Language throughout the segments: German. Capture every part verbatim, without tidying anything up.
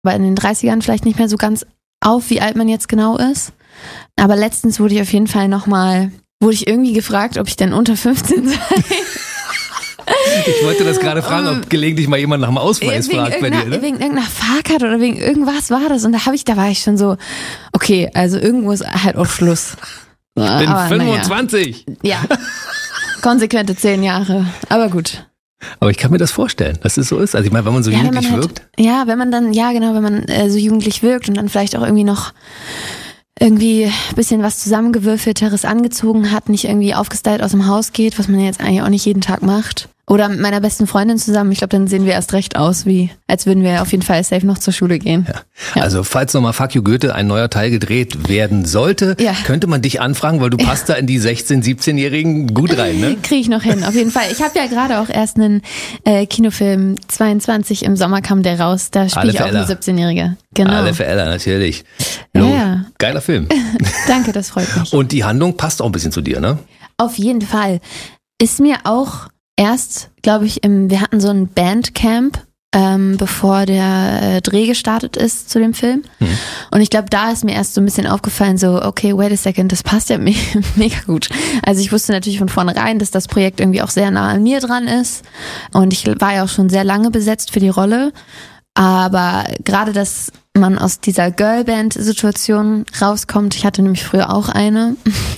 aber in den dreißigern vielleicht nicht mehr so ganz auf, wie alt man jetzt genau ist. Aber letztens wurde ich auf jeden Fall nochmal, wurde ich irgendwie gefragt, ob ich denn unter fünfzehn sei. Ich wollte das gerade fragen, ob gelegentlich mal jemand nach dem Ausweis wegen fragt bei dir, ne? Wegen irgendeiner Fahrkarte oder wegen irgendwas war das. Und da habe ich, da war ich schon so, okay, also irgendwo ist halt auch Schluss. Ich bin aber, fünfundzwanzig. Naja. Ja, konsequente zehn Jahre, aber gut. Aber ich kann mir das vorstellen, dass es so ist. Also ich meine, wenn man so ja, jugendlich man halt, wirkt. Ja, wenn man dann, ja genau, wenn man äh, so jugendlich wirkt und dann vielleicht auch irgendwie noch irgendwie ein bisschen was Zusammengewürfelteres angezogen hat, nicht irgendwie aufgestylt aus dem Haus geht, was man ja jetzt eigentlich auch nicht jeden Tag macht. Oder mit meiner besten Freundin zusammen. Ich glaube, dann sehen wir erst recht aus, wie als würden wir auf jeden Fall safe noch zur Schule gehen. Ja. Ja. Also falls nochmal Fuck You Goethe ein neuer Teil gedreht werden sollte, ja. könnte man dich anfragen, weil du passt da in die sechzehn-, siebzehnjährigen gut rein, ne? Kriege ich noch hin, auf jeden Fall. Ich habe ja gerade auch erst einen äh, Kinofilm zweiundzwanzig im Sommer kam der raus. Da spiele ich auch eine siebzehnjährige. Genau. Alle für Ella, natürlich. Ja, ja. Geiler Film. Danke, das freut mich. Und die Handlung passt auch ein bisschen zu dir, ne? Auf jeden Fall. Ist mir auch erst, glaube ich, im, wir hatten so ein Bandcamp, ähm, bevor der äh, Dreh gestartet ist zu dem Film. Mhm. Und ich glaube, da ist mir erst so ein bisschen aufgefallen, so, okay, wait a second, das passt ja me- mega gut. Also ich wusste natürlich von vornherein, dass das Projekt irgendwie auch sehr nah an mir dran ist. Und ich war ja auch schon sehr lange besetzt für die Rolle. Aber gerade, dass man aus dieser Girlband-Situation rauskommt, ich hatte nämlich früher auch eine,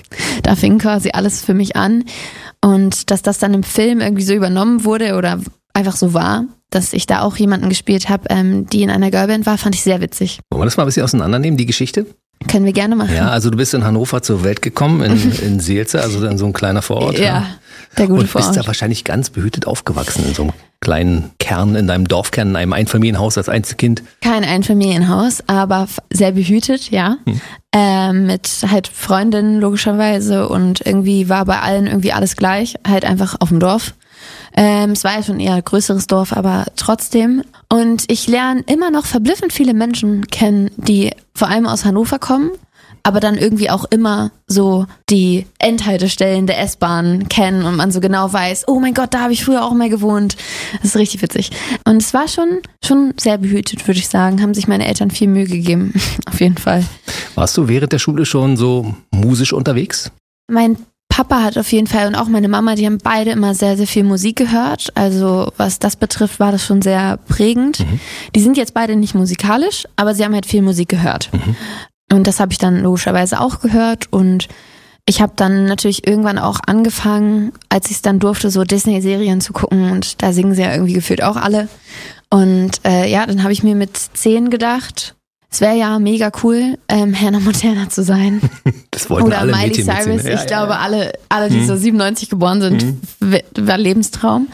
da fing quasi alles für mich an. Und dass das dann im Film irgendwie so übernommen wurde oder einfach so war, dass ich da auch jemanden gespielt habe, ähm, die in einer Girlband war, fand ich sehr witzig. Wollen wir das mal ein bisschen auseinandernehmen, die Geschichte? Können wir gerne machen. Ja, also du bist in Hannover zur Welt gekommen, in, in Seelze, also in so ein kleiner Vorort. Ja, ja. Der gute Und Vorort. bist da wahrscheinlich ganz behütet aufgewachsen, in so einem kleinen Kern, in deinem Dorfkern, in einem Einfamilienhaus als Einzelkind. Kein Einfamilienhaus, aber sehr behütet, ja. Hm. Ähm, mit halt Freundinnen logischerweise und irgendwie war bei allen irgendwie alles gleich, halt einfach auf dem Dorf. Ähm, es war ja schon eher ein größeres Dorf, aber trotzdem. Und ich lerne immer noch verblüffend viele Menschen kennen, die vor allem aus Hannover kommen, aber dann irgendwie auch immer so die Endhaltestellen der S-Bahn kennen und man so genau weiß, oh mein Gott, da habe ich früher auch mal gewohnt. Das ist richtig witzig. Und es war schon, schon sehr behütet, würde ich sagen. Haben sich meine Eltern viel Mühe gegeben, auf jeden Fall. Warst du während der Schule schon so musisch unterwegs? Mein Papa hat auf jeden Fall und auch meine Mama, die haben beide immer sehr, sehr viel Musik gehört. Also was das betrifft, war das schon sehr prägend. Mhm. Die sind jetzt beide nicht musikalisch, aber sie haben halt viel Musik gehört. Mhm. Und das habe ich dann logischerweise auch gehört. Und ich habe dann natürlich irgendwann auch angefangen, als ich es dann durfte, so Disney-Serien zu gucken. Und da singen sie ja irgendwie gefühlt auch alle. Und äh, ja, dann habe ich mir mit zehn gedacht, es wäre ja mega cool, ähm, Hannah Montana zu sein. Das wollten Oder alle Miley Mädchen Cyrus. mitsingen. Ja, ich ja, glaube, ja. alle, alle, die mhm. so siebenundneunzig geboren sind, mhm. war Lebenstraum.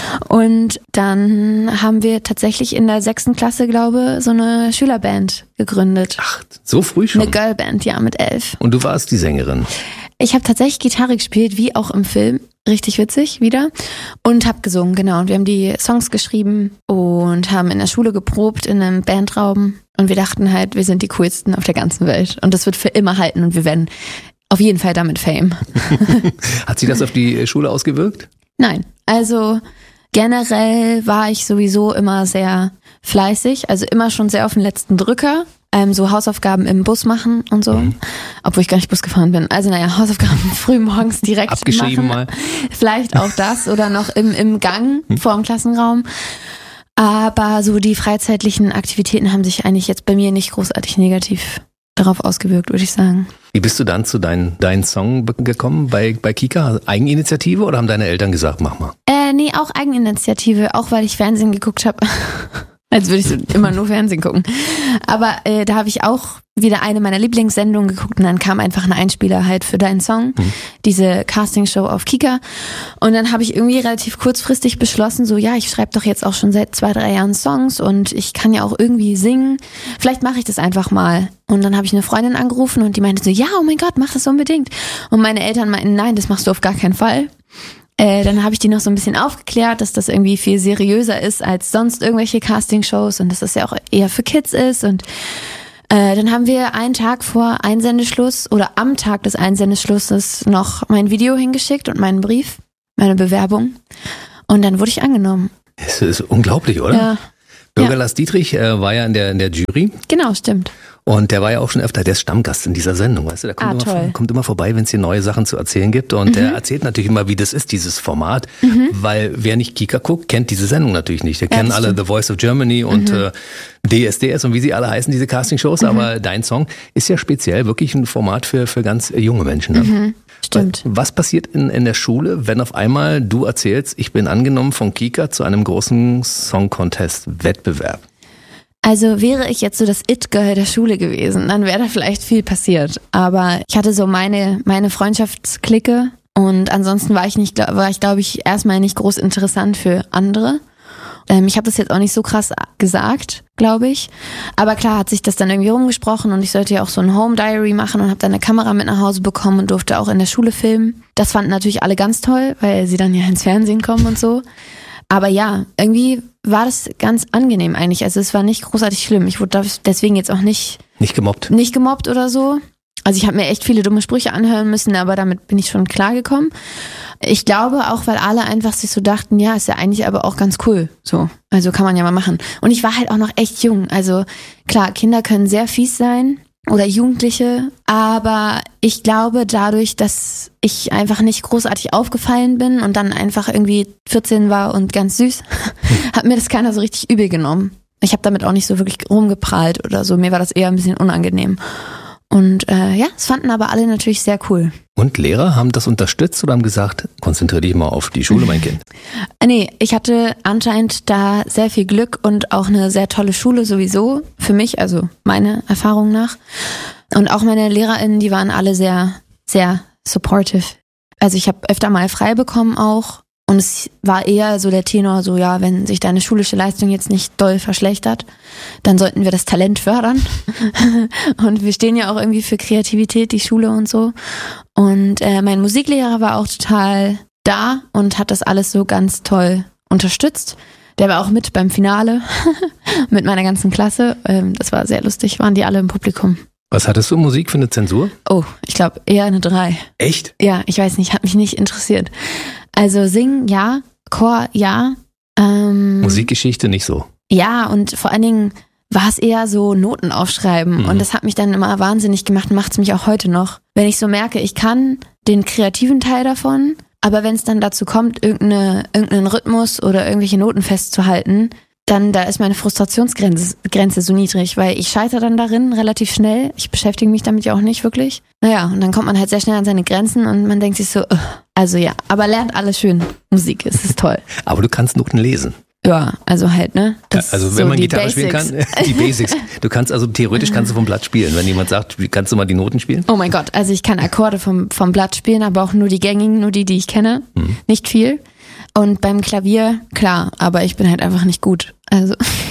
Und dann haben wir tatsächlich in der sechsten Klasse, glaube so eine Schülerband gegründet. Ach, so früh schon? Eine Girlband, ja, mit elf. Und du warst die Sängerin? Ich habe tatsächlich Gitarre gespielt, wie auch im Film. Richtig witzig, wieder. Und habe gesungen, genau. Und wir haben die Songs geschrieben und haben in der Schule geprobt, in einem Bandraum. Und wir dachten halt, wir sind die coolsten auf der ganzen Welt. Und das wird für immer halten und wir werden auf jeden Fall damit Fame. Hat sich das auf die Schule ausgewirkt? Nein, also generell war ich sowieso immer sehr fleißig, also immer schon sehr auf den letzten Drücker. Ähm, so Hausaufgaben im Bus machen und so, mhm. obwohl ich gar nicht Bus gefahren bin. Also naja, Hausaufgaben früh morgens direkt abgeschrieben machen. Mal. Vielleicht auch das oder noch im, im Gang mhm. vor dem Klassenraum. Aber so die freizeitlichen Aktivitäten haben sich eigentlich jetzt bei mir nicht großartig negativ darauf ausgewirkt, würde ich sagen. Wie bist du dann zu deinem dein Song gekommen bei, bei Kika? Eigeninitiative oder haben deine Eltern gesagt, mach mal? Äh, nee, auch Eigeninitiative, auch weil ich Fernsehen geguckt habe. Als würde ich so immer nur Fernsehen gucken. Aber äh, da habe ich auch wieder eine meiner Lieblingssendungen geguckt und dann kam einfach ein Einspieler halt für deinen Song, mhm. diese Castingshow auf Kika. Und dann habe ich irgendwie relativ kurzfristig beschlossen, so ja, ich schreibe doch jetzt auch schon seit zwei, drei Jahren Songs und ich kann ja auch irgendwie singen. Vielleicht mache ich das einfach mal. Und dann habe ich eine Freundin angerufen und die meinte so, ja, oh mein Gott, mach das unbedingt. Und meine Eltern meinten, nein, das machst du auf gar keinen Fall. Äh, dann habe ich die noch so ein bisschen aufgeklärt, dass das irgendwie viel seriöser ist als sonst irgendwelche Castingshows und dass das ja auch eher für Kids ist. Und äh, dann haben wir einen Tag vor Einsendeschluss oder am Tag des Einsendeschlusses noch mein Video hingeschickt und meinen Brief, meine Bewerbung. Und dann wurde ich angenommen. Das ist unglaublich, oder? Ja. Bürger ja. Lars Dietrich äh, war ja in der, in der Jury. Genau, stimmt. Und der war ja auch schon öfter, der ist Stammgast in dieser Sendung, weißt du, der kommt, ah, immer, kommt immer vorbei, wenn es hier neue Sachen zu erzählen gibt und mhm. der erzählt natürlich immer, wie das ist, dieses Format, mhm. weil wer nicht Kika guckt, kennt diese Sendung natürlich nicht. Wir ja, kennen alle The Voice of Germany und mhm. äh, D S D S und wie sie alle heißen, diese Castingshows, mhm. aber dein Song ist ja speziell wirklich ein Format für, für ganz junge Menschen. Ne? Mhm. Stimmt. Was passiert in, in der Schule, wenn auf einmal du erzählst, ich bin angenommen von Kika zu einem großen Song-Contest-Wettbewerb? Also wäre ich jetzt so das It-Girl der Schule gewesen, dann wäre da vielleicht viel passiert. Aber ich hatte so meine meine Freundschaftsklicke und ansonsten war ich nicht, war ich glaube ich erstmal nicht groß interessant für andere. Ähm, ich habe das jetzt auch nicht so krass gesagt, glaube ich. Aber klar hat sich das dann irgendwie rumgesprochen und ich sollte ja auch so ein Home Diary machen und habe dann eine Kamera mit nach Hause bekommen und durfte auch in der Schule filmen. Das fanden natürlich alle ganz toll, weil sie dann ja ins Fernsehen kommen und so. Aber ja, irgendwie war das ganz angenehm eigentlich. Also es war nicht großartig schlimm. Ich wurde deswegen jetzt auch nicht... Nicht gemobbt. Nicht gemobbt oder so. Also ich habe mir echt viele dumme Sprüche anhören müssen, aber damit bin ich schon klargekommen. Ich glaube auch, weil alle einfach sich so dachten, ja, ist ja eigentlich aber auch ganz cool. So, also kann man ja mal machen. Und ich war halt auch noch echt jung. Also klar, Kinder können sehr fies sein. Oder Jugendliche, aber ich glaube dadurch, dass ich einfach nicht großartig aufgefallen bin und dann einfach irgendwie vierzehn war und ganz süß, hat mir das keiner so richtig übel genommen. Ich habe damit auch nicht so wirklich rumgeprahlt oder so, mir war das eher ein bisschen unangenehm. Und äh, ja, das fanden aber alle natürlich sehr cool. Und Lehrer haben das unterstützt oder haben gesagt, konzentriere dich mal auf die Schule, mein Kind? Nee, ich hatte anscheinend da sehr viel Glück und auch eine sehr tolle Schule sowieso für mich, also meine Erfahrung nach. Und auch meine LehrerInnen, die waren alle sehr, sehr supportive. Also ich habe öfter mal frei bekommen auch. Und es war eher so der Tenor, so ja, wenn sich deine schulische Leistung jetzt nicht doll verschlechtert, dann sollten wir das Talent fördern. Und wir stehen ja auch irgendwie für Kreativität, die Schule und so. Und äh, mein Musiklehrer war auch total da und hat das alles so ganz toll unterstützt. Der war auch mit beim Finale mit meiner ganzen Klasse. Ähm, das war sehr lustig, waren die alle im Publikum. Was hattest du in Musik für eine Zensur? Oh, ich glaube eher eine drei. Echt? Ja, ich weiß nicht, hat mich nicht interessiert. Also singen, ja, Chor, ja. Ähm, Musikgeschichte nicht so. Ja, und vor allen Dingen war es eher so Noten aufschreiben. Mhm. Und das hat mich dann immer wahnsinnig gemacht, macht es mich auch heute noch. Wenn ich so merke, ich kann den kreativen Teil davon, aber wenn es dann dazu kommt, irgendeine, irgendeinen Rhythmus oder irgendwelche Noten festzuhalten, dann da ist meine Frustrationsgrenze Grenze so niedrig, weil ich scheitere dann darin relativ schnell. Ich beschäftige mich damit ja auch nicht wirklich. Naja, und dann kommt man halt sehr schnell an seine Grenzen und man denkt sich so, uh, also ja, aber lernt alles schön. Musik, es ist toll. Aber du kannst Noten lesen. Ja, also halt, ne? Das ja, also wenn so man Gitarre Basics. spielen kann, die Basics. Du kannst also theoretisch kannst du vom Blatt spielen. Wenn jemand sagt, wie kannst du mal die Noten spielen? Oh mein Gott, also ich kann Akkorde vom, vom Blatt spielen, aber auch nur die gängigen, nur die, die ich kenne. Mhm. Nicht viel. Und beim Klavier, klar, aber ich bin halt einfach nicht gut. Also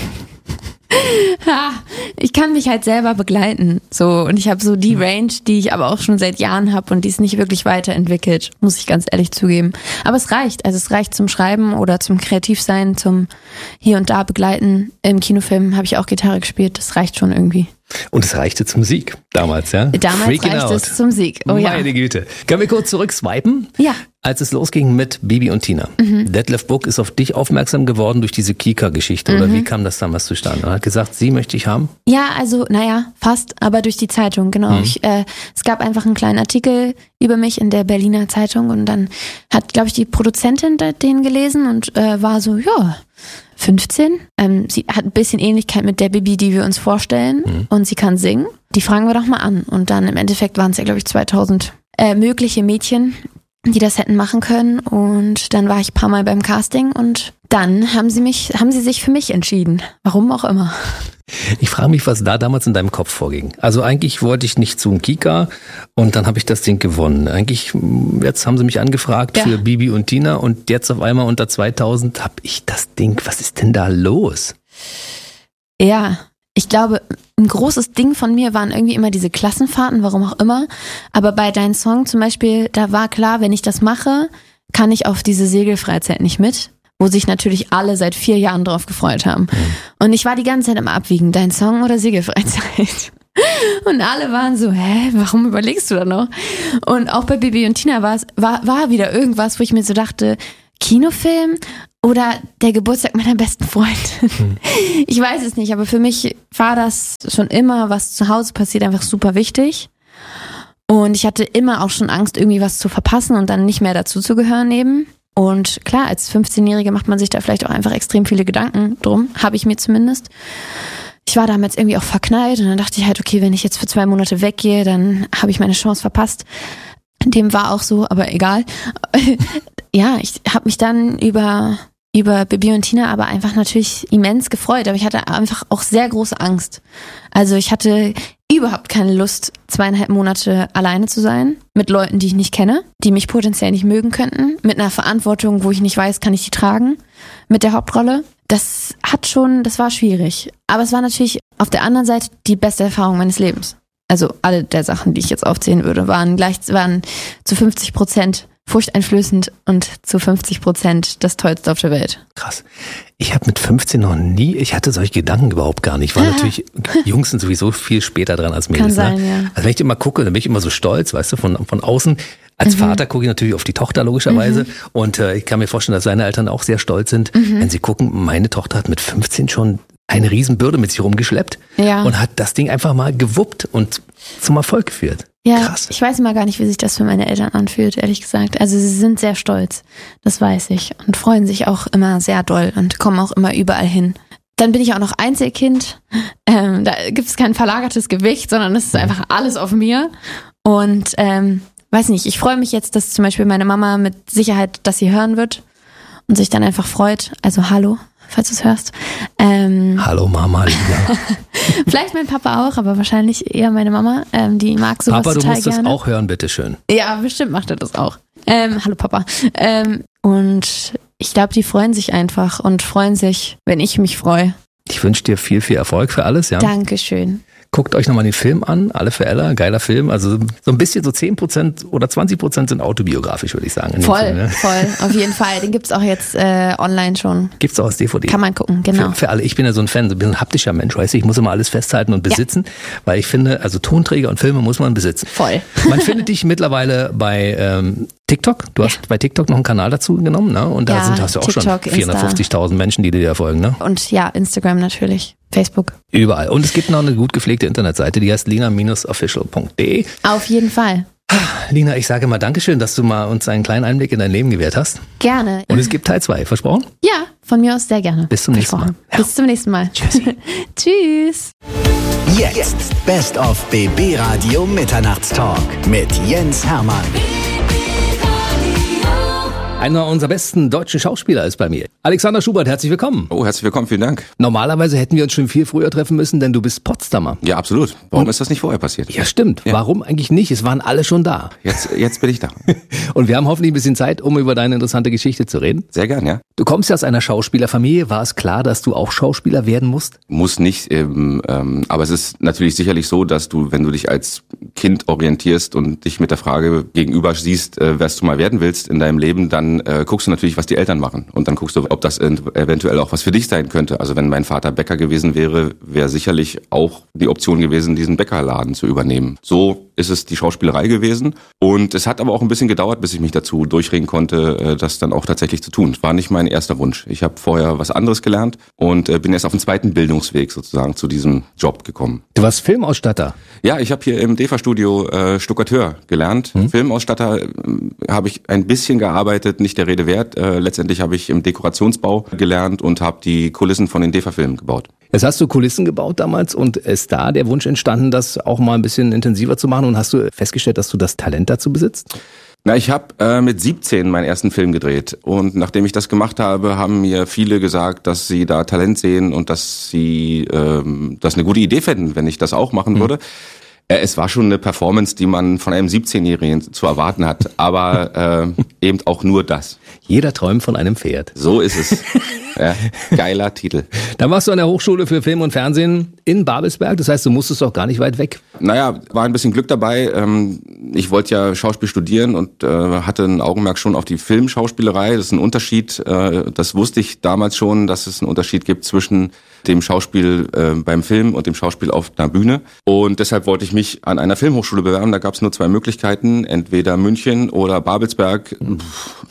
ich kann mich halt selber begleiten. So, und ich habe so die Range, die ich aber auch schon seit Jahren habe und die ist nicht wirklich weiterentwickelt, muss ich ganz ehrlich zugeben. Aber es reicht. Also es reicht zum Schreiben oder zum Kreativsein, zum hier und da begleiten. Im Kinofilm habe ich auch Gitarre gespielt. Das reicht schon irgendwie. Und es reichte zur Musik damals, ja? Damals Freaking reichte out. es zur Musik. Oh ja. Meine Güte. Können wir kurz zurück swipen? Ja. Als es losging mit Bibi und Tina. Mhm. Detlef Buck ist auf dich aufmerksam geworden durch diese Kika-Geschichte. Mhm. Oder wie kam das damals zustande? Er hat gesagt, sie möchte ich haben? Ja, also, naja, fast, aber durch die Zeitung, genau. Mhm. Ich, äh, es gab einfach einen kleinen Artikel über mich in der Berliner Zeitung und dann hat, glaube ich, die Produzentin den gelesen und äh, war so, ja, fünfzehn. Ähm, sie hat ein bisschen Ähnlichkeit mit der Bibi, die wir uns vorstellen. Mhm. Und sie kann singen. Die fragen wir doch mal an. Und dann im Endeffekt waren es ja, glaube ich, zweitausend äh, mögliche Mädchen, die das hätten machen können. Und dann war ich ein paar Mal beim Casting und dann haben sie mich, haben sie sich für mich entschieden. Warum auch immer. Ich frage mich, was da damals in deinem Kopf vorging. Also eigentlich wollte ich nicht zum Kika und dann habe ich das Ding gewonnen. Eigentlich, jetzt haben sie mich angefragt ja. für Bibi und Tina und jetzt auf einmal unter zweitausend habe ich das Ding. Was ist denn da los? Ja, ich glaube, ein großes Ding von mir waren irgendwie immer diese Klassenfahrten, warum auch immer. Aber bei deinem Song zum Beispiel, da war klar, wenn ich das mache, kann ich auf diese Segelfreizeit nicht mit. Wo sich natürlich alle seit vier Jahren drauf gefreut haben. Mhm. Und ich war die ganze Zeit am Abwiegen, dein Song oder Segelfreizeit. Und alle waren so, hä, warum überlegst du da noch? Und auch bei Bibi und Tina war es, war, war wieder irgendwas, wo ich mir so dachte, Kinofilm Oder der Geburtstag meiner besten Freundin. Hm. Ich weiß es nicht, aber für mich war das schon immer, was zu Hause passiert, einfach super wichtig. Und ich hatte immer auch schon Angst, irgendwie was zu verpassen und dann nicht mehr dazuzugehören eben. Und klar, als fünfzehnjährige macht man sich da vielleicht auch einfach extrem viele Gedanken drum, habe ich mir zumindest. Ich war damals irgendwie auch verknallt und dann dachte ich halt, okay, wenn ich jetzt für zwei Monate weggehe, dann habe ich meine Chance verpasst. Dem war auch so, aber egal. Ja, ich habe mich dann über... über Bibi und Tina aber einfach natürlich immens gefreut, aber ich hatte einfach auch sehr große Angst. Also ich hatte überhaupt keine Lust, zweieinhalb Monate alleine zu sein, mit Leuten, die ich nicht kenne, die mich potenziell nicht mögen könnten, mit einer Verantwortung, wo ich nicht weiß, kann ich die tragen, mit der Hauptrolle. Das hat schon, das war schwierig. Aber es war natürlich auf der anderen Seite die beste Erfahrung meines Lebens. Also alle der Sachen, die ich jetzt aufzählen würde, waren gleich, waren zu fünfzig Prozent furchteinflößend und zu fünfzig Prozent das Tollste auf der Welt. Krass. Ich habe mit fünfzehn noch nie, ich hatte solche Gedanken überhaupt gar nicht. Ich war natürlich, Jungs sind sowieso viel später dran als Mädels. Kann sein, ne? ja. Also wenn ich immer gucke, dann bin ich immer so stolz, weißt du, von, von außen. Als mhm. Vater gucke ich natürlich auf die Tochter logischerweise. Mhm. Und äh, ich kann mir vorstellen, dass seine Eltern auch sehr stolz sind, mhm. wenn sie gucken, meine Tochter hat mit fünfzehn schon eine Riesenbürde mit sich rumgeschleppt ja. und hat das Ding einfach mal gewuppt und zum Erfolg geführt. Ja, krass. Ich weiß immer gar nicht, wie sich das für meine Eltern anfühlt, ehrlich gesagt. Also sie sind sehr stolz, das weiß ich. Und freuen sich auch immer sehr doll und kommen auch immer überall hin. Dann bin ich auch noch Einzelkind. Ähm, da gibt es kein verlagertes Gewicht, sondern es ist einfach alles auf mir. Und ähm, weiß nicht, ich freue mich jetzt, dass zum Beispiel meine Mama mit Sicherheit das hier hören wird und sich dann einfach freut. Also hallo, falls du es hörst. Ähm, hallo Mama, Lina. Vielleicht mein Papa auch, aber wahrscheinlich eher meine Mama. Ähm, die mag sowas Papa, total du musst gerne. das auch hören, bitteschön. Ja, bestimmt macht er das auch. Ähm, hallo Papa. Ähm, und ich glaube, die freuen sich einfach und freuen sich, wenn ich mich freue. Ich wünsche dir viel, viel Erfolg für alles. Ja. Dankeschön. Guckt euch nochmal den Film an, Alle für Ella, geiler Film. Also so ein bisschen so zehn Prozent oder zwanzig Prozent sind autobiografisch, würde ich sagen. Voll, Film, ne? voll, auf jeden Fall. Den gibt's auch jetzt äh, online schon. Gibt's auch als D V D. Kann man gucken, genau. Für, für alle. Ich bin ja so ein Fan, so ein bisschen haptischer Mensch, weißt du, ich muss immer alles festhalten und besitzen, ja. weil ich finde, also Tonträger und Filme muss man besitzen. Voll. Man findet dich mittlerweile bei ähm, TikTok. Du hast ja. bei TikTok noch einen Kanal dazu genommen, ne? Und da ja, sind, hast du auch TikTok, schon vierhundertfünfzigtausend Menschen, die dir folgen, ne? Und ja, Instagram natürlich. Facebook. Überall. Und es gibt noch eine gut gepflegte Internetseite, die heißt lina Bindestrich official Punkt de. Auf jeden Fall. Lina, ich sage mal Dankeschön, dass du mal uns einen kleinen Einblick in dein Leben gewährt hast. Gerne. Und es gibt Teil zwei, versprochen? Ja, von mir aus sehr gerne. Bis zum nächsten Mal. Ja. Bis zum nächsten Mal. Tschüssi. Tschüss. Jetzt Best of B B Radio Mitternachtstalk mit Jens Hermann. Einer unserer besten deutschen Schauspieler ist bei mir. Alexander Schubert, herzlich willkommen. Oh, herzlich willkommen, vielen Dank. Normalerweise hätten wir uns schon viel früher treffen müssen, denn du bist Potsdamer. Ja, absolut. Warum Und, ist das nicht vorher passiert? Ja, stimmt. Ja. Warum eigentlich nicht? Es waren alle schon da. Jetzt, jetzt bin ich da. Und wir haben hoffentlich ein bisschen Zeit, um über deine interessante Geschichte zu reden. Sehr gern, ja. Du kommst ja aus einer Schauspielerfamilie. War es klar, dass du auch Schauspieler werden musst? Muss nicht, ähm, ähm, aber es ist natürlich sicherlich so, dass du, wenn du dich als Kind orientierst und dich mit der Frage gegenüber siehst, äh, was du mal werden willst in deinem Leben, dann äh, guckst du natürlich, was die Eltern machen. Und dann guckst du, ob das eventuell auch was für dich sein könnte. Also wenn mein Vater Bäcker gewesen wäre, wäre sicherlich auch die Option gewesen, diesen Bäckerladen zu übernehmen. So ist es die Schauspielerei gewesen. Und es hat aber auch ein bisschen gedauert, bis ich mich dazu durchringen konnte, das dann auch tatsächlich zu tun. War nicht mein erster Wunsch. Ich habe vorher was anderes gelernt und bin erst auf den zweiten Bildungsweg sozusagen zu diesem Job gekommen. Du warst Filmausstatter? Ja, ich habe hier im D E F A-Studio äh, Stuckateur gelernt. Hm. Filmausstatter äh, habe ich ein bisschen gearbeitet, nicht der Rede wert. Äh, letztendlich habe ich im Dekorationsbau gelernt und habe die Kulissen von den D E F A-Filmen gebaut. Jetzt hast du Kulissen gebaut damals und ist da der Wunsch entstanden, das auch mal ein bisschen intensiver zu machen und hast du festgestellt, dass du das Talent dazu besitzt? Na, ich habe äh, mit siebzehn meinen ersten Film gedreht und nachdem ich das gemacht habe, haben mir viele gesagt, dass sie da Talent sehen und dass sie ähm, das eine gute Idee fänden, wenn ich das auch machen mhm. würde. Äh, es war schon eine Performance, die man von einem siebzehnjährigen zu erwarten hat, aber äh, eben auch nur das. Jeder träumt von einem Pferd. So ist es. Ja, geiler Titel. Dann warst du an der Hochschule für Film und Fernsehen in Babelsberg. Das heißt, du musstest doch gar nicht weit weg. Naja, war ein bisschen Glück dabei. Ich wollte ja Schauspiel studieren und hatte ein Augenmerk schon auf die Filmschauspielerei. Das ist ein Unterschied. Das wusste ich damals schon, dass es einen Unterschied gibt zwischen dem Schauspiel beim Film und dem Schauspiel auf einer Bühne. Und deshalb wollte ich mich an einer Filmhochschule bewerben. Da gab es nur zwei Möglichkeiten. Entweder München oder Babelsberg.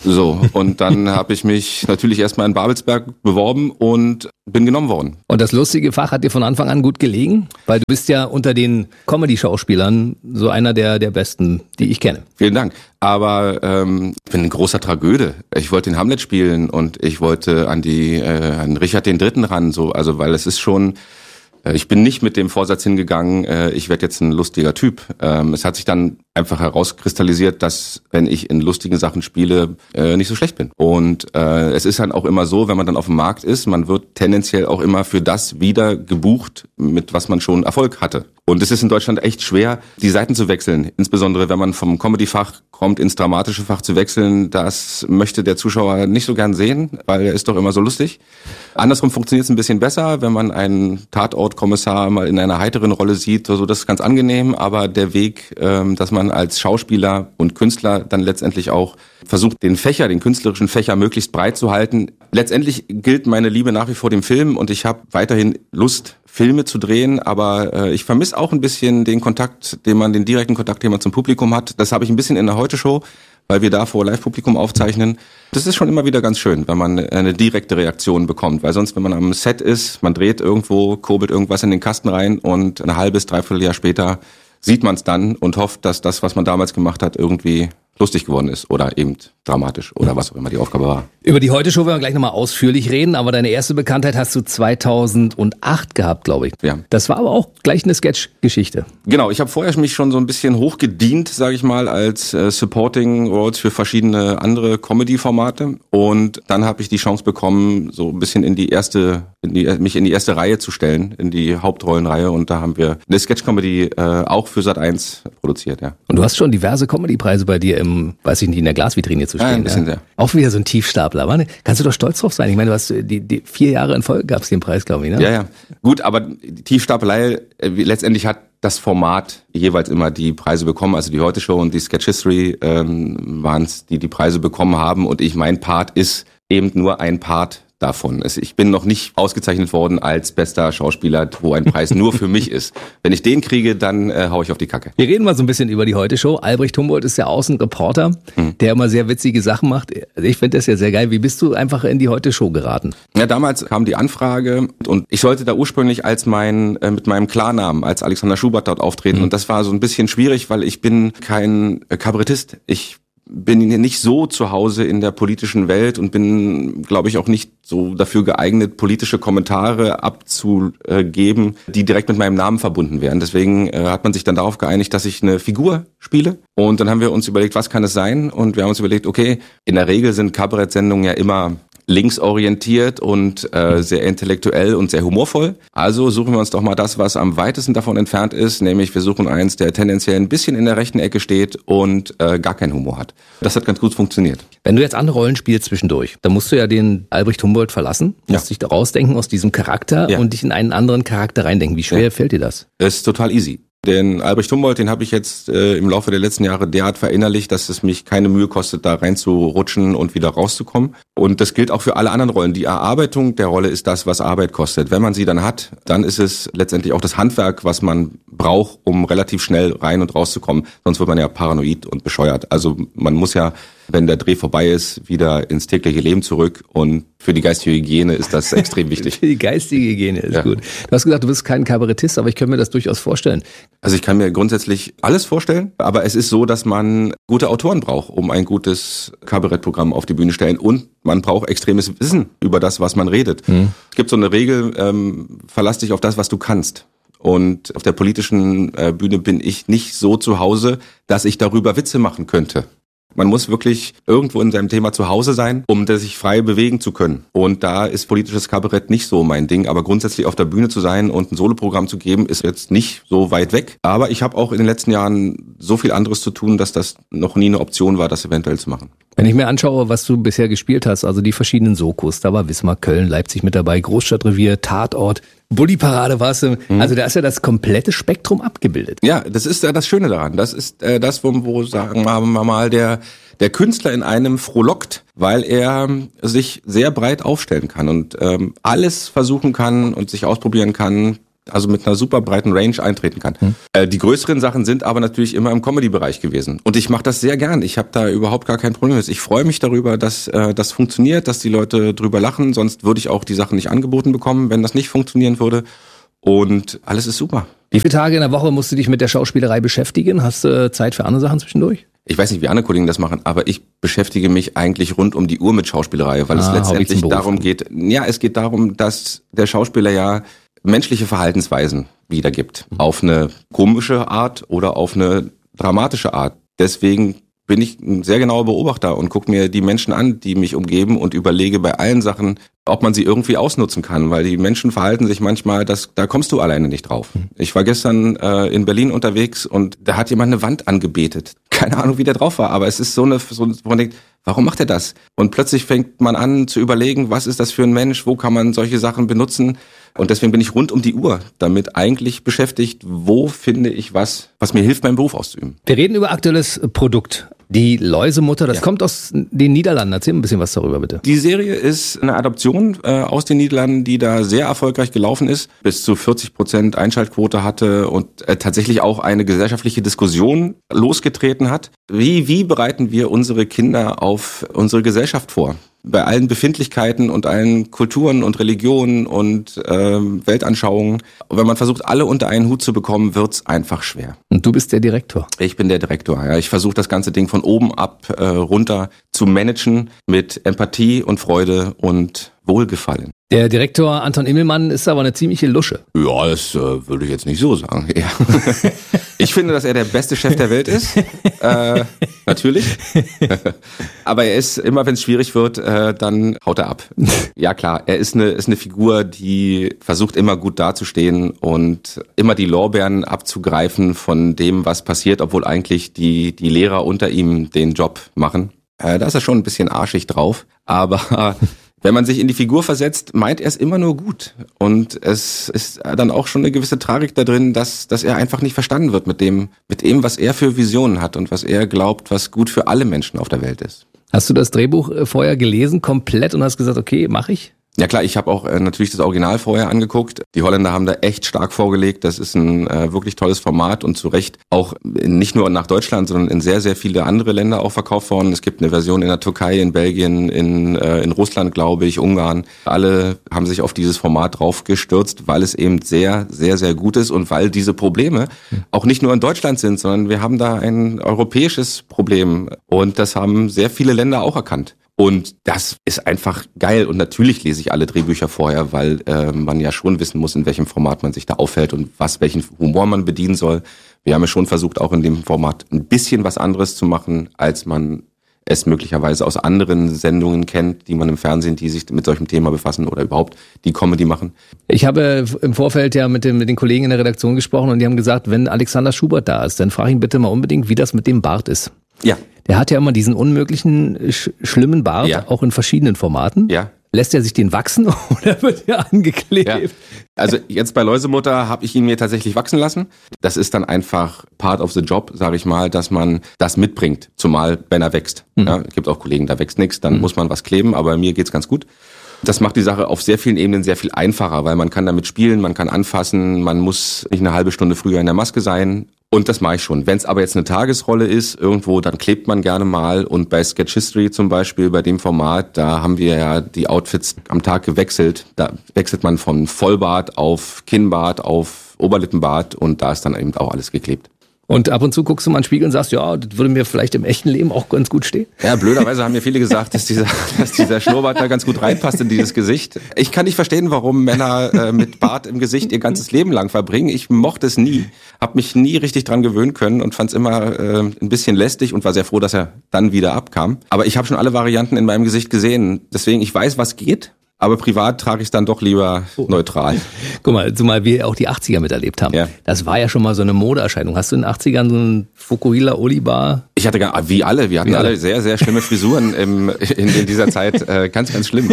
So, und dann habe ich mich natürlich erstmal in Babelsberg beworben und bin genommen worden. Und das lustige Fach hat dir von Anfang an gut gelegen? Weil du bist ja unter den Comedy-Schauspielern so einer der, der besten, die ich kenne. Vielen Dank. Aber ähm, ich bin ein großer Tragöde. Ich wollte den Hamlet spielen und ich wollte an die äh, an Richard den Dritten ran, so, also weil es ist schon. Ich bin nicht mit dem Vorsatz hingegangen, ich werde jetzt ein lustiger Typ. Es hat sich dann einfach herauskristallisiert, dass, wenn ich in lustigen Sachen spiele, nicht so schlecht bin. Und es ist dann auch immer so, wenn man dann auf dem Markt ist, man wird tendenziell auch immer für das wieder gebucht, mit was man schon Erfolg hatte. Und es ist in Deutschland echt schwer, die Seiten zu wechseln. Insbesondere, wenn man vom Comedy-Fach kommt, ins dramatische Fach zu wechseln. Das möchte der Zuschauer nicht so gern sehen, weil er ist doch immer so lustig. Andersrum funktioniert es ein bisschen besser, wenn man einen Tatortkommissar mal in einer heiteren Rolle sieht. Also das ist ganz angenehm, aber der Weg, dass man als Schauspieler und Künstler dann letztendlich auch versucht, den Fächer, den künstlerischen Fächer möglichst breit zu halten. Letztendlich gilt meine Liebe nach wie vor dem Film und ich habe weiterhin Lust, Filme zu drehen, aber äh, ich vermisse auch ein bisschen den Kontakt, den man, den direkten Kontakt, den man zum Publikum hat. Das habe ich ein bisschen in der Heute-Show, weil wir da vor Live-Publikum aufzeichnen. Das ist schon immer wieder ganz schön, wenn man eine direkte Reaktion bekommt, weil sonst, wenn man am Set ist, man dreht irgendwo, kurbelt irgendwas in den Kasten rein und ein halbes, dreiviertel Jahr später sieht man es dann und hofft, dass das, was man damals gemacht hat, irgendwie lustig geworden ist oder eben dramatisch oder was auch immer die Aufgabe war. Über die Heute-Show werden wir gleich nochmal ausführlich reden, aber deine erste Bekanntheit hast du zweitausendacht gehabt, glaube ich. Ja. Das war aber auch gleich eine Sketch-Geschichte. Genau, ich habe vorher mich schon so ein bisschen hochgedient, sage ich mal, als äh, Supporting Roles für verschiedene andere Comedy-Formate und dann habe ich die Chance bekommen, so ein bisschen in die erste, in die, mich in die erste Reihe zu stellen, in die Hauptrollenreihe und da haben wir eine Sketch-Comedy äh, auch für Sat eins produziert, ja. Und du hast schon diverse Comedy-Preise bei dir im, weiß ich nicht, in der Glasvitrine zu stehen. Ja, ein bisschen, ja. ja. Auch wieder so ein Tiefstapler. War, ne? Kannst du doch stolz drauf sein. Ich meine, du hast die, die vier Jahre in Folge gab es den Preis, glaube ich. Ne? Ja, ja. Gut, aber die Tiefstapelei, äh, letztendlich hat das Format jeweils immer die Preise bekommen. Also die Heute-Show und die Sketch History ähm, waren es, die die Preise bekommen haben. Und ich, mein Part ist eben nur ein Part davon. Ich bin noch nicht ausgezeichnet worden als bester Schauspieler, wo ein Preis nur für mich ist. Wenn ich den kriege, dann äh, hau ich auf die Kacke. Wir reden mal so ein bisschen über die Heute-Show. Albrecht Humboldt ist ja Außenreporter, hm. der immer sehr witzige Sachen macht. Also ich finde das ja sehr geil. Wie bist du einfach in die Heute-Show geraten? Ja, damals kam die Anfrage und ich sollte da ursprünglich als mein äh, mit meinem Klarnamen als Alexander Schubert dort auftreten. Hm. Und das war so ein bisschen schwierig, weil ich bin kein äh, Kabarettist. Ich bin nicht so zu Hause in der politischen Welt und bin, glaube ich, auch nicht so dafür geeignet, politische Kommentare abzugeben, die direkt mit meinem Namen verbunden wären. Deswegen äh, hat man sich dann darauf geeinigt, dass ich eine Figur spiele. Und dann haben wir uns überlegt, was kann es sein? Und wir haben uns überlegt, okay, in der Regel sind Kabarettsendungen ja immer linksorientiert und äh, sehr intellektuell und sehr humorvoll. Also suchen wir uns doch mal das, was am weitesten davon entfernt ist, nämlich wir suchen eins, der tendenziell ein bisschen in der rechten Ecke steht und äh, gar keinen Humor hat. Das hat ganz gut funktioniert. Wenn du jetzt andere Rollen spielst zwischendurch, dann musst du ja den Albrecht Humboldt verlassen, musst ja. dich da rausdenken aus diesem Charakter ja. und dich in einen anderen Charakter reindenken. Wie schwer ja. fällt dir das? Es ist total easy. Den Albrecht Humboldt, den habe ich jetzt äh, im Laufe der letzten Jahre derart verinnerlicht, dass es mich keine Mühe kostet, da reinzurutschen und wieder rauszukommen. Und das gilt auch für alle anderen Rollen. Die Erarbeitung der Rolle ist das, was Arbeit kostet. Wenn man sie dann hat, dann ist es letztendlich auch das Handwerk, was man braucht, um relativ schnell rein und rauszukommen. Sonst wird man ja paranoid und bescheuert. Also man muss ja, wenn der Dreh vorbei ist, wieder ins tägliche Leben zurück. Und für die geistige Hygiene ist das extrem wichtig. Für die geistige Hygiene ist ja. gut. Du hast gesagt, du bist kein Kabarettist, aber ich kann mir das durchaus vorstellen. Also ich kann mir grundsätzlich alles vorstellen, aber es ist so, dass man gute Autoren braucht, um ein gutes Kabarettprogramm auf die Bühne stellen und man braucht extremes Wissen über das, was man redet. Mhm. Es gibt so eine Regel, ähm, verlass dich auf das, was du kannst. Und auf der politischen äh, Bühne bin ich nicht so zu Hause, dass ich darüber Witze machen könnte. Man muss wirklich irgendwo in seinem Thema zu Hause sein, um sich frei bewegen zu können. Und da ist politisches Kabarett nicht so mein Ding. Aber grundsätzlich auf der Bühne zu sein und ein Soloprogramm zu geben, ist jetzt nicht so weit weg. Aber ich habe auch in den letzten Jahren so viel anderes zu tun, dass das noch nie eine Option war, das eventuell zu machen. Wenn ich mir anschaue, was du bisher gespielt hast, also die verschiedenen Sokos, da war Wismar, Köln, Leipzig mit dabei, Großstadtrevier, Tatort, Bulli-Parade warst du. Mhm. Also da ist ja das komplette Spektrum abgebildet. Ja, das ist ja das Schöne daran. Das ist äh, das, wo, wo sagen wir mal, der der Künstler in einem frohlockt, weil er sich sehr breit aufstellen kann und ähm, alles versuchen kann und sich ausprobieren kann. also mit einer super breiten Range eintreten kann. Hm. Äh, die größeren Sachen sind aber natürlich immer im Comedy-Bereich gewesen. Und ich mache das sehr gern. Ich habe da überhaupt gar kein Problem mit. Ich freue mich darüber, dass äh, das funktioniert, dass die Leute drüber lachen. Sonst würde ich auch die Sachen nicht angeboten bekommen, wenn das nicht funktionieren würde. Und alles ist super. Wie viele Tage in der Woche musst du dich mit der Schauspielerei beschäftigen? Hast du äh, Zeit für andere Sachen zwischendurch? Ich weiß nicht, wie andere Kollegen das machen, aber ich beschäftige mich eigentlich rund um die Uhr mit Schauspielerei, weil ah, es letztendlich darum geht, ja, es geht darum, dass der Schauspieler ja menschliche Verhaltensweisen wiedergibt. Mhm. Auf eine komische Art oder auf eine dramatische Art. Deswegen bin ich ein sehr genauer Beobachter und gucke mir die Menschen an, die mich umgeben und überlege bei allen Sachen, ob man sie irgendwie ausnutzen kann, weil die Menschen verhalten sich manchmal, das, da kommst du alleine nicht drauf. Ich war gestern äh, in Berlin unterwegs und da hat jemand eine Wand angebetet. Keine Ahnung, wie der drauf war, aber es ist so eine, so, wo man denkt, warum macht er das? Und plötzlich fängt man an zu überlegen, was ist das für ein Mensch, wo kann man solche Sachen benutzen? Und deswegen bin ich rund um die Uhr damit eigentlich beschäftigt, wo finde ich was, was mir hilft, meinen Beruf auszuüben. Wir reden über aktuelles Produkt. Die Läusemutter, das ja. kommt aus den Niederlanden. Erzähl ein bisschen was darüber, bitte. Die Serie ist eine Adaption äh, aus den Niederlanden, die da sehr erfolgreich gelaufen ist, bis zu vierzig Prozent Einschaltquote hatte und äh, tatsächlich auch eine gesellschaftliche Diskussion losgetreten hat. Wie, wie bereiten wir unsere Kinder auf unsere Gesellschaft vor? Bei allen Befindlichkeiten und allen Kulturen und Religionen und äh, Weltanschauungen. Und wenn man versucht, alle unter einen Hut zu bekommen, wird's einfach schwer. Und du bist der Direktor? Ich bin der Direktor, ja. Ich versuche das ganze Ding von oben ab äh, runter zu managen mit Empathie und Freude und Wohlgefallen. Der Direktor Anton Immelmann ist aber eine ziemliche Lusche. Ja, das äh, würde ich jetzt nicht so sagen. Ja. Ich finde, dass er der beste Chef der Welt ist. Äh, natürlich. Aber er ist, immer wenn es schwierig wird, äh, dann haut er ab. Ja klar, er ist eine, ist eine Figur, die versucht immer gut dazustehen und immer die Lorbeeren abzugreifen von dem, was passiert, obwohl eigentlich die, die Lehrer unter ihm den Job machen. Äh, da ist er schon ein bisschen arschig drauf. Aber wenn man sich in die Figur versetzt, meint er es immer nur gut. Und es ist dann auch schon eine gewisse Tragik da drin, dass, dass er einfach nicht verstanden wird mit dem, mit dem, was er für Visionen hat und was er glaubt, was gut für alle Menschen auf der Welt ist. Hast du das Drehbuch vorher gelesen, komplett, und hast gesagt, okay, mache ich? Ja klar, ich habe auch äh, natürlich das Original vorher angeguckt. Die Holländer haben da echt stark vorgelegt. Das ist ein äh, wirklich tolles Format und zu Recht auch nicht nur nach Deutschland, sondern in sehr, sehr viele andere Länder auch verkauft worden. Es gibt eine Version in der Türkei, in Belgien, in, äh, in Russland, glaube ich, Ungarn. Alle haben sich auf dieses Format draufgestürzt, weil es eben sehr, sehr, sehr gut ist und weil diese Probleme auch nicht nur in Deutschland sind, sondern wir haben da ein europäisches Problem und das haben sehr viele Länder auch erkannt. Und das ist einfach geil. Und natürlich lese ich alle Drehbücher vorher, weil äh, man ja schon wissen muss, in welchem Format man sich da aufhält und was, welchen Humor man bedienen soll. Wir haben ja schon versucht, auch in dem Format ein bisschen was anderes zu machen, als man es möglicherweise aus anderen Sendungen kennt, die man im Fernsehen, die sich mit solchem Thema befassen oder überhaupt die Comedy machen. Ich habe im Vorfeld ja mit, dem, mit den Kollegen in der Redaktion gesprochen und die haben gesagt, wenn Alexander Schubert da ist, dann frage ihn bitte mal unbedingt, wie das mit dem Bart ist. Ja. Der hat ja immer diesen unmöglichen, sch- schlimmen Bart, ja. auch in verschiedenen Formaten. Ja. Lässt er sich den wachsen oder wird er angeklebt? Ja. Also jetzt bei Läusemutter habe ich ihn mir tatsächlich wachsen lassen. Das ist dann einfach part of the job, sage ich mal, dass man das mitbringt, zumal wenn er wächst. Mhm. Ja, es gibt auch Kollegen, da wächst nichts, dann mhm. muss man was kleben, aber mir geht's ganz gut. Das macht die Sache auf sehr vielen Ebenen sehr viel einfacher, weil man kann damit spielen, man kann anfassen, man muss nicht eine halbe Stunde früher in der Maske sein. Und das mache ich schon. Wenn es aber jetzt eine Tagesrolle ist, irgendwo, dann klebt man gerne mal. Und bei Sketch History zum Beispiel, bei dem Format, da haben wir ja die Outfits am Tag gewechselt. Da wechselt man von Vollbart auf Kinnbart auf Oberlippenbart und da ist dann eben auch alles geklebt. Und ab und zu guckst du mal in den Spiegel und sagst, ja, das würde mir vielleicht im echten Leben auch ganz gut stehen. Ja, blöderweise haben mir viele gesagt, dass dieser, dass dieser Schnurrbart da ganz gut reinpasst in dieses Gesicht. Ich kann nicht verstehen, warum Männer äh, mit Bart im Gesicht ihr ganzes Leben lang verbringen. Ich mochte es nie, habe mich nie richtig dran gewöhnen können und fand es immer äh, ein bisschen lästig und war sehr froh, dass er dann wieder abkam. Aber ich habe schon alle Varianten in meinem Gesicht gesehen. Deswegen, ich weiß, was geht. Aber privat trage ich es dann doch lieber oh. neutral. Guck mal, zumal wir auch die achtziger miterlebt haben. Ja. Das war ja schon mal so eine Modeerscheinung. Hast du in den achtzigern so einen Fukuhila Olibar? Ich Ich hatte gar, wie alle, wir hatten ja. alle sehr, sehr schlimme Frisuren im, in, in dieser Zeit, äh, ganz, ganz schlimm.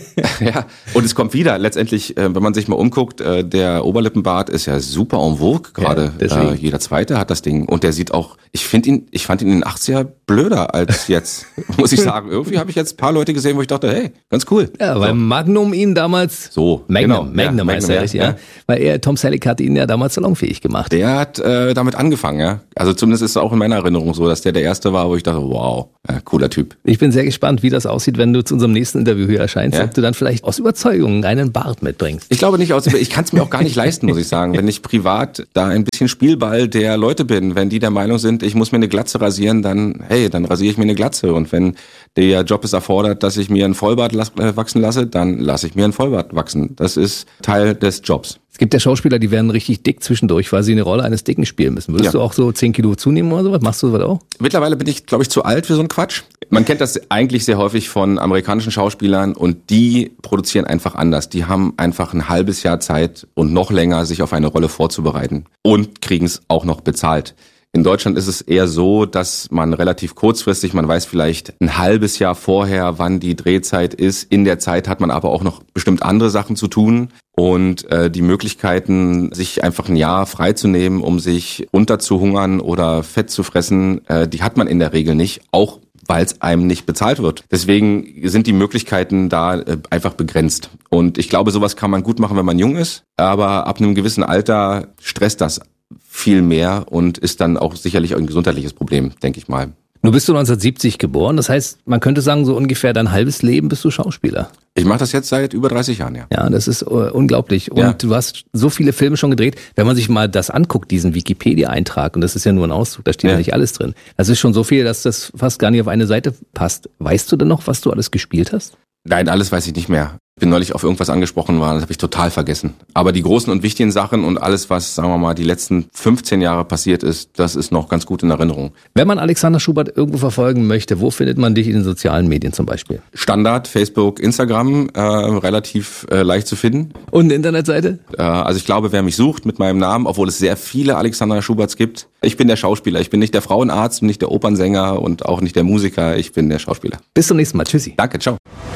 Ja, und es kommt wieder, letztendlich, äh, wenn man sich mal umguckt, äh, der Oberlippenbart ist ja super en vogue gerade. Ja, äh, jeder Zweite hat das Ding und der sieht auch, ich finde ihn, ich fand ihn in den achtziger blöder als jetzt, muss ich sagen. Irgendwie habe ich jetzt ein paar Leute gesehen, wo ich dachte, hey, ganz cool. Ja, weil so. Magnum ihn damals, so Magnum, genau, Magnum ja, heißt Magnum, er richtig, ja. ja. Weil er, Tom Selleck hat ihn ja damals salonfähig gemacht. Der hat äh, damit angefangen, ja. Also zumindest ist es auch in meiner Erinnerung so, dass der der erste war, wo ich dachte, wow, ja, cooler Typ. Ich bin sehr gespannt, wie das aussieht, wenn du zu unserem nächsten Interview hier erscheinst, ja? ob du dann vielleicht aus Überzeugung einen Bart mitbringst. Ich glaube nicht aus, ich kann es mir auch gar nicht leisten, muss ich sagen. Wenn ich privat da ein bisschen Spielball der Leute bin, wenn die der Meinung sind, ich muss mir eine Glatze rasieren, dann, hey, dann rasiere ich mir eine Glatze. Und wenn der Job es erfordert, dass ich mir einen Vollbart las- äh, wachsen lasse, dann lasse ich mir einen Vollbart wachsen. Das ist Teil des Jobs. Es gibt ja Schauspieler, die werden richtig dick zwischendurch, weil sie eine Rolle eines Dicken spielen müssen. Würdest ja. du auch so zehn Kilo zunehmen oder sowas? Machst du sowas auch? Mittlerweile bin ich, glaube ich, zu alt für so einen Quatsch. Man kennt das eigentlich sehr häufig von amerikanischen Schauspielern und die produzieren einfach anders. Die haben einfach ein halbes Jahr Zeit und noch länger, sich auf eine Rolle vorzubereiten und kriegen es auch noch bezahlt. In Deutschland ist es eher so, dass man relativ kurzfristig, man weiß vielleicht ein halbes Jahr vorher, wann die Drehzeit ist. In der Zeit hat man aber auch noch bestimmt andere Sachen zu tun. Und äh, die Möglichkeiten, sich einfach ein Jahr freizunehmen, um sich unterzuhungern oder Fett zu fressen, äh, die hat man in der Regel nicht, auch weil es einem nicht bezahlt wird. Deswegen sind die Möglichkeiten da äh, einfach begrenzt. Und ich glaube, sowas kann man gut machen, wenn man jung ist. Aber ab einem gewissen Alter stresst das viel mehr und ist dann auch sicherlich ein gesundheitliches Problem, denke ich mal. Nun bist du neunzehnhundertsiebzig geboren, das heißt, man könnte sagen, so ungefähr dein halbes Leben bist du Schauspieler. Ich mache das jetzt seit über dreißig Jahren, ja. Ja, das ist uh, unglaublich. Und ja. du hast so viele Filme schon gedreht. Wenn man sich mal das anguckt, diesen Wikipedia-Eintrag, und das ist ja nur ein Auszug, da steht ja, ja nicht alles drin. Das ist schon so viel, dass das fast gar nicht auf eine Seite passt. Weißt du denn noch, was du alles gespielt hast? Nein, alles weiß ich nicht mehr. Ich bin neulich auf irgendwas angesprochen worden, das habe ich total vergessen. Aber die großen und wichtigen Sachen und alles, was, sagen wir mal, die letzten fünfzehn Jahre passiert ist, das ist noch ganz gut in Erinnerung. Wenn man Alexander Schubert irgendwo verfolgen möchte, wo findet man dich in den sozialen Medien zum Beispiel? Standard, Facebook, Instagram, äh, relativ äh, leicht zu finden. Und eine Internetseite? Äh, also ich glaube, wer mich sucht mit meinem Namen, obwohl es sehr viele Alexander Schuberts gibt, ich bin der Schauspieler. Ich bin nicht der Frauenarzt, nicht der Opernsänger und auch nicht der Musiker. Ich bin der Schauspieler. Bis zum nächsten Mal. Tschüssi. Danke, ciao.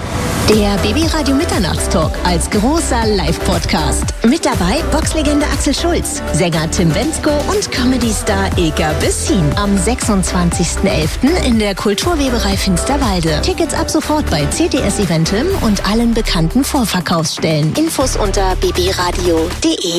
Der B B Radio Mitternachtstalk als großer Live-Podcast. Mit dabei Boxlegende Axel Schulz, Sänger Tim Bendzko und Comedy-Star Ilka Bessin. Am sechsundzwanzigsten elften in der Kulturweberei Finsterwalde. Tickets ab sofort bei C T S Eventim und allen bekannten Vorverkaufsstellen. Infos unter b b radio punkt d e.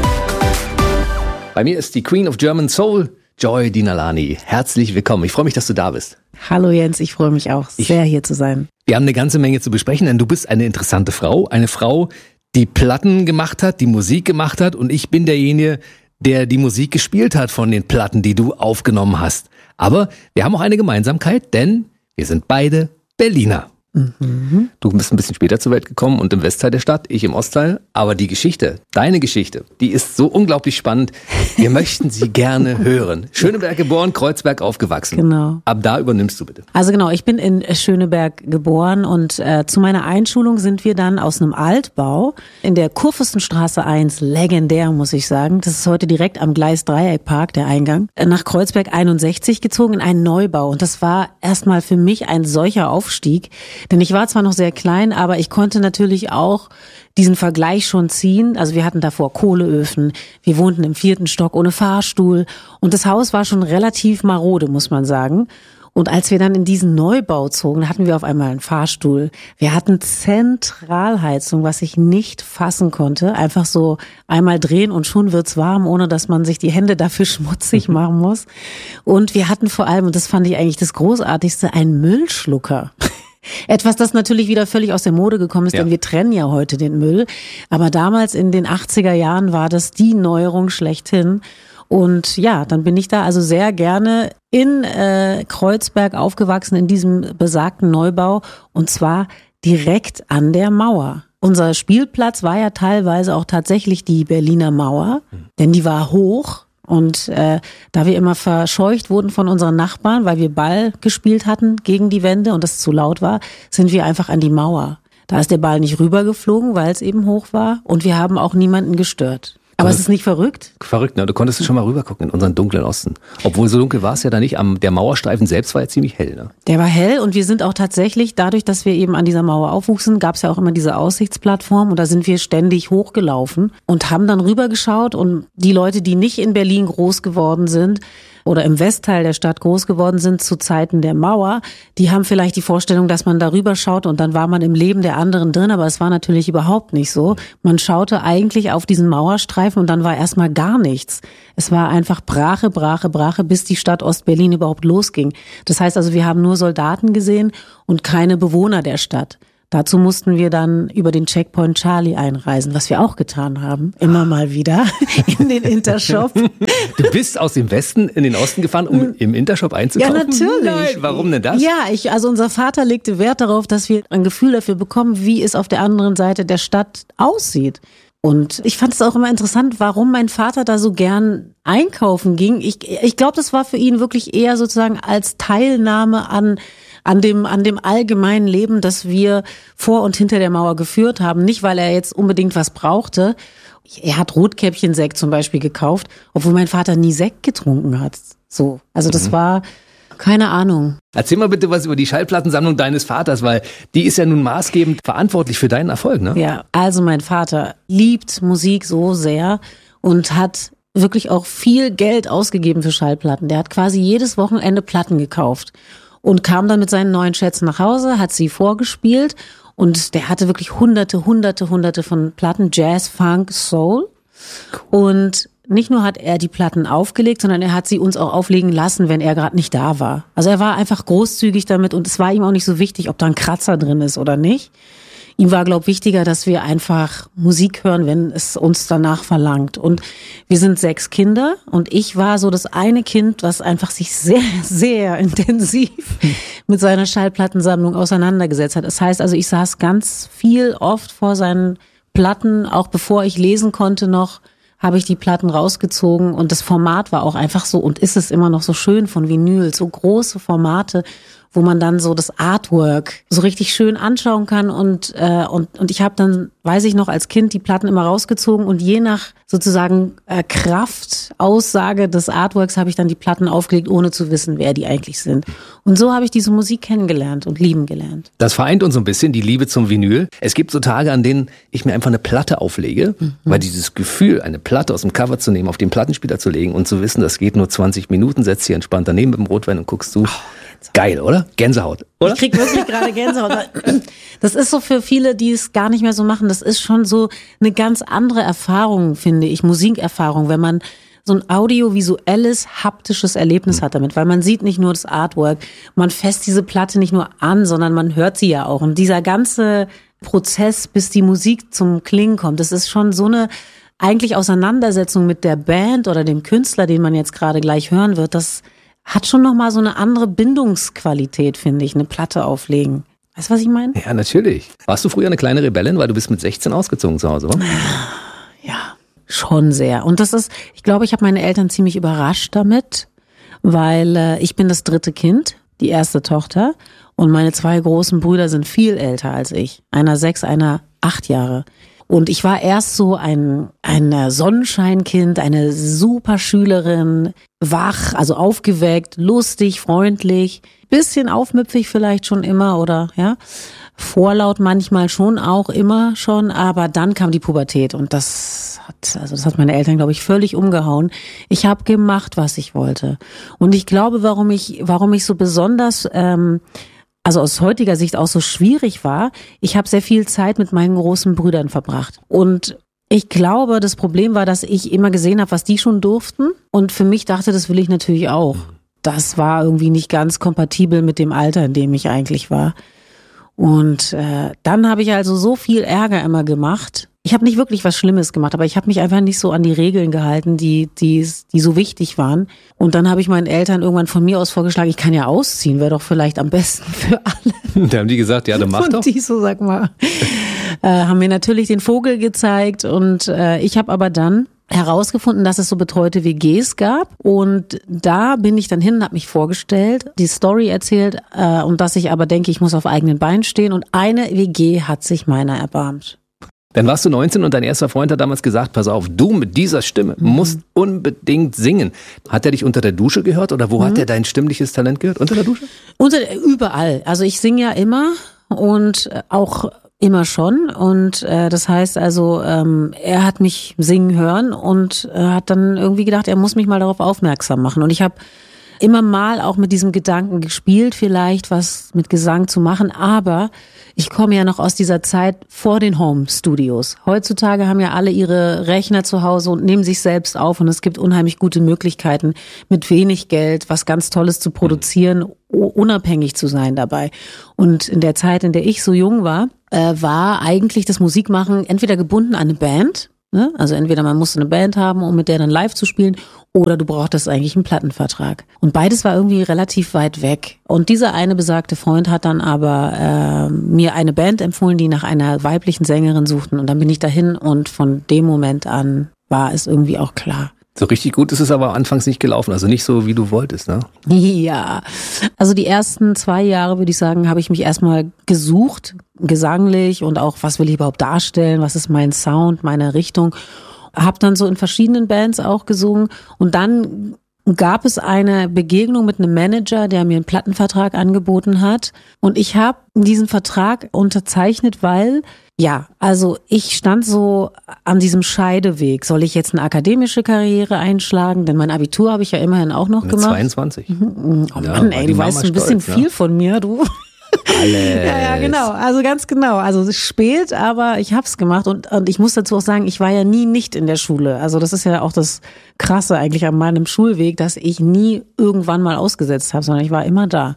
Bei mir ist die Queen of German Soul, Joy Dinalani. Herzlich willkommen. Ich freue mich, dass du da bist. Hallo Jens, ich freue mich auch sehr, ich, hier zu sein. Wir haben eine ganze Menge zu besprechen, denn du bist eine interessante Frau. Eine Frau, die Platten gemacht hat, die Musik gemacht hat. Und ich bin derjenige, der die Musik gespielt hat von den Platten, die du aufgenommen hast. Aber wir haben auch eine Gemeinsamkeit, denn wir sind beide Berliner. Mhm. Du bist ein bisschen später zur Welt gekommen und im Westteil der Stadt, ich im Ostteil. Aber die Geschichte, deine Geschichte, die ist so unglaublich spannend. Wir möchten sie gerne hören. Schöneberg geboren, Kreuzberg aufgewachsen. Genau. Ab da übernimmst du bitte. Also genau, ich bin in Schöneberg geboren und äh, zu meiner Einschulung sind wir dann aus einem Altbau in der Kurfürstenstraße eins, legendär muss ich sagen, das ist heute direkt am Gleis Dreieckpark, der Eingang, nach Kreuzberg einundsechzig gezogen in einen Neubau. Und das war erstmal für mich ein solcher Aufstieg. Denn ich war zwar noch sehr klein, aber ich konnte natürlich auch diesen Vergleich schon ziehen. Also wir hatten davor Kohleöfen, wir wohnten im vierten Stock ohne Fahrstuhl und das Haus war schon relativ marode, muss man sagen. Und als wir dann in diesen Neubau zogen, hatten wir auf einmal einen Fahrstuhl. Wir hatten Zentralheizung, was ich nicht fassen konnte. Einfach so einmal drehen und schon wird's warm, ohne dass man sich die Hände dafür schmutzig machen muss. Und wir hatten vor allem, und das fand ich eigentlich das Großartigste, einen Müllschlucker. Etwas, das natürlich wieder völlig aus der Mode gekommen ist, ja. Denn wir trennen ja heute den Müll. Aber damals in den achtziger Jahren war das die Neuerung schlechthin. Und ja, dann bin ich da also sehr gerne in äh, Kreuzberg aufgewachsen, in diesem besagten Neubau. Und zwar direkt an der Mauer. Unser Spielplatz war ja teilweise auch tatsächlich die Berliner Mauer, denn die war hoch. Und äh, da wir immer verscheucht wurden von unseren Nachbarn, weil wir Ball gespielt hatten gegen die Wände und das zu laut war, sind wir einfach an die Mauer. Da ist der Ball nicht rübergeflogen, weil es eben hoch war und wir haben auch niemanden gestört. Aber es ist nicht verrückt? Verrückt, ne? Du konntest schon mal rüber gucken in unseren dunklen Osten. Obwohl so dunkel war es ja da nicht. Am, der Mauerstreifen selbst war ja ziemlich hell. Ne? Der war hell und wir sind auch tatsächlich, dadurch, dass wir eben an dieser Mauer aufwuchsen, gab es ja auch immer diese Aussichtsplattform und da sind wir ständig hochgelaufen und haben dann rübergeschaut und die Leute, die nicht in Berlin groß geworden sind, oder im Westteil der Stadt groß geworden sind zu Zeiten der Mauer, die haben vielleicht die Vorstellung, dass man darüber schaut und dann war man im Leben der anderen drin, aber es war natürlich überhaupt nicht so. Man schaute eigentlich auf diesen Mauerstreifen und dann war erstmal gar nichts. Es war einfach Brache, Brache, Brache, bis die Stadt Ostberlin überhaupt losging. Das heißt also, wir haben nur Soldaten gesehen und keine Bewohner der Stadt. Dazu mussten wir dann über den Checkpoint Charlie einreisen, was wir auch getan haben, immer mal wieder in den Intershop. Du bist aus dem Westen in den Osten gefahren, um im Intershop einzukaufen? Ja, natürlich. Nein, warum denn das? Ja, ich, also unser Vater legte Wert darauf, dass wir ein Gefühl dafür bekommen, wie es auf der anderen Seite der Stadt aussieht. Und ich fand es auch immer interessant, warum mein Vater da so gern einkaufen ging. Ich, ich glaube, das war für ihn wirklich eher sozusagen als Teilnahme an an dem, an dem allgemeinen Leben, das wir vor und hinter der Mauer geführt haben. Nicht, weil er jetzt unbedingt was brauchte. Er hat Rotkäppchensekt zum Beispiel gekauft, obwohl mein Vater nie Sekt getrunken hat. So. Also das mhm. war, keine Ahnung. Erzähl mal bitte was über die Schallplattensammlung deines Vaters, weil die ist ja nun maßgebend verantwortlich für deinen Erfolg, ne? Ja, also mein Vater liebt Musik so sehr und hat wirklich auch viel Geld ausgegeben für Schallplatten. Der hat quasi jedes Wochenende Platten gekauft. Und kam dann mit seinen neuen Schätzen nach Hause, hat sie vorgespielt und der hatte wirklich hunderte, hunderte, hunderte von Platten, Jazz, Funk, Soul. Und nicht nur hat er die Platten aufgelegt, sondern er hat sie uns auch auflegen lassen, wenn er gerade nicht da war. Also er war einfach großzügig damit und es war ihm auch nicht so wichtig, ob da ein Kratzer drin ist oder nicht. Ihm war, glaube ich, wichtiger, dass wir einfach Musik hören, wenn es uns danach verlangt. Und wir sind sechs Kinder und ich war so das eine Kind, was einfach sich sehr, sehr intensiv mit seiner Schallplattensammlung auseinandergesetzt hat. Das heißt also, ich saß ganz viel oft vor seinen Platten, auch bevor ich lesen konnte noch, habe ich die Platten rausgezogen und das Format war auch einfach so und ist es immer noch so schön von Vinyl, so große Formate, wo man dann so das Artwork so richtig schön anschauen kann und äh, und und ich habe dann, weiß ich noch, als Kind die Platten immer rausgezogen und je nach sozusagen äh, Kraft, Aussage des Artworks habe ich dann die Platten aufgelegt, ohne zu wissen, wer die eigentlich sind. Und so habe ich diese Musik kennengelernt und lieben gelernt. Das vereint uns so ein bisschen, die Liebe zum Vinyl. Es gibt so Tage, an denen ich mir einfach eine Platte auflege, mhm. weil dieses Gefühl, eine Platte aus dem Cover zu nehmen, auf den Plattenspieler zu legen und zu wissen, das geht nur zwanzig Minuten, setzt hier entspannt daneben mit dem Rotwein und guckst zu. Oh. Geil, oder? Gänsehaut, oder? Ich krieg wirklich gerade Gänsehaut. Das ist so für viele, die es gar nicht mehr so machen, das ist schon so eine ganz andere Erfahrung, finde ich, Musikerfahrung, wenn man so ein audiovisuelles, haptisches Erlebnis hat damit, weil man sieht nicht nur das Artwork, man fasst diese Platte nicht nur an, sondern man hört sie ja auch. Und dieser ganze Prozess, bis die Musik zum Klingen kommt, das ist schon so eine eigentlich Auseinandersetzung mit der Band oder dem Künstler, den man jetzt gerade gleich hören wird, das hat schon nochmal so eine andere Bindungsqualität, finde ich, eine Platte auflegen. Weißt du, was ich meine? Ja, natürlich. Warst du früher eine kleine Rebellin, weil du bist mit sechzehn ausgezogen zu Hause, oder? Ja, schon sehr. Und das ist, ich glaube, ich habe meine Eltern ziemlich überrascht damit, weil äh, ich bin das dritte Kind, die erste Tochter und meine zwei großen Brüder sind viel älter als ich. Einer sechs, einer acht Jahre. Und ich war erst so ein, ein Sonnenscheinkind, eine super Schülerin, wach, also aufgeweckt, lustig, freundlich, bisschen aufmüpfig vielleicht schon immer oder ja, vorlaut manchmal schon auch immer schon, aber dann kam die Pubertät und das hat, also das hat meine Eltern, glaube ich, völlig umgehauen. Ich habe gemacht, was ich wollte. Und ich glaube, warum ich, warum ich so besonders ähm, also aus heutiger Sicht auch so schwierig war, ich habe sehr viel Zeit mit meinen großen Brüdern verbracht. Und ich glaube, das Problem war, dass ich immer gesehen habe, was die schon durften. Und für mich dachte, das will ich natürlich auch. Das war irgendwie nicht ganz kompatibel mit dem Alter, in dem ich eigentlich war. Und äh, dann habe ich also so viel Ärger immer gemacht. Ich habe nicht wirklich was Schlimmes gemacht, aber ich habe mich einfach nicht so an die Regeln gehalten, die die die so wichtig waren. Und dann habe ich meinen Eltern irgendwann von mir aus vorgeschlagen, ich kann ja ausziehen, wäre doch vielleicht am besten für alle. Da haben die gesagt, ja, dann mach doch. Und die so, sag mal, äh, haben mir natürlich den Vogel gezeigt und äh, ich habe aber dann herausgefunden, dass es so betreute W Gs gab und da bin ich dann hin und habe mich vorgestellt, die Story erzählt äh, und dass ich aber denke, ich muss auf eigenen Beinen stehen und eine W G hat sich meiner erbarmt. Dann warst du neunzehn und dein erster Freund hat damals gesagt, pass auf, du mit dieser Stimme mhm. musst unbedingt singen. Hat er dich unter der Dusche gehört oder wo mhm. hat er dein stimmliches Talent gehört? Unter der Dusche? Unter, überall. Also ich singe ja immer und auch immer schon. Und äh, das heißt also, ähm, er hat mich singen hören und äh, hat dann irgendwie gedacht, er muss mich mal darauf aufmerksam machen. Und ich habe immer mal auch mit diesem Gedanken gespielt, vielleicht was mit Gesang zu machen, aber ich komme ja noch aus dieser Zeit vor den Home-Studios. Heutzutage haben ja alle ihre Rechner zu Hause und nehmen sich selbst auf und es gibt unheimlich gute Möglichkeiten, mit wenig Geld was ganz Tolles zu produzieren, unabhängig zu sein dabei. Und in der Zeit, in der ich so jung war, äh, war eigentlich das Musikmachen entweder gebunden an eine Band, ne? Also entweder man musste eine Band haben, um mit der dann live zu spielen, oder du brauchtest eigentlich einen Plattenvertrag. Und beides war irgendwie relativ weit weg. Und dieser eine besagte Freund hat dann aber äh, mir eine Band empfohlen, die nach einer weiblichen Sängerin suchten. Und dann bin ich dahin und von dem Moment an war es irgendwie auch klar. So richtig gut ist es aber anfangs nicht gelaufen, also nicht so, wie du wolltest, ne? Ja, also die ersten zwei Jahre, würde ich sagen, habe ich mich erstmal gesucht, gesanglich und auch, was will ich überhaupt darstellen, was ist mein Sound, meine Richtung. Habe dann so in verschiedenen Bands auch gesungen und dann gab es eine Begegnung mit einem Manager, der mir einen Plattenvertrag angeboten hat und ich habe diesen Vertrag unterzeichnet, weil, ja, also ich stand so an diesem Scheideweg. Soll ich jetzt eine akademische Karriere einschlagen? Denn mein Abitur habe ich ja immerhin auch noch mit gemacht. zweiundzwanzig. Oh Mann, ja, ey, du weißt ein bisschen stolz, viel ja. von mir, du. Alles. Ja, ja, genau. Also ganz genau. Also es ist spät, aber ich hab's gemacht und, und ich muss dazu auch sagen, ich war ja nie nicht in der Schule. Also das ist ja auch das Krasse eigentlich an meinem Schulweg, dass ich nie irgendwann mal ausgesetzt habe, sondern ich war immer da.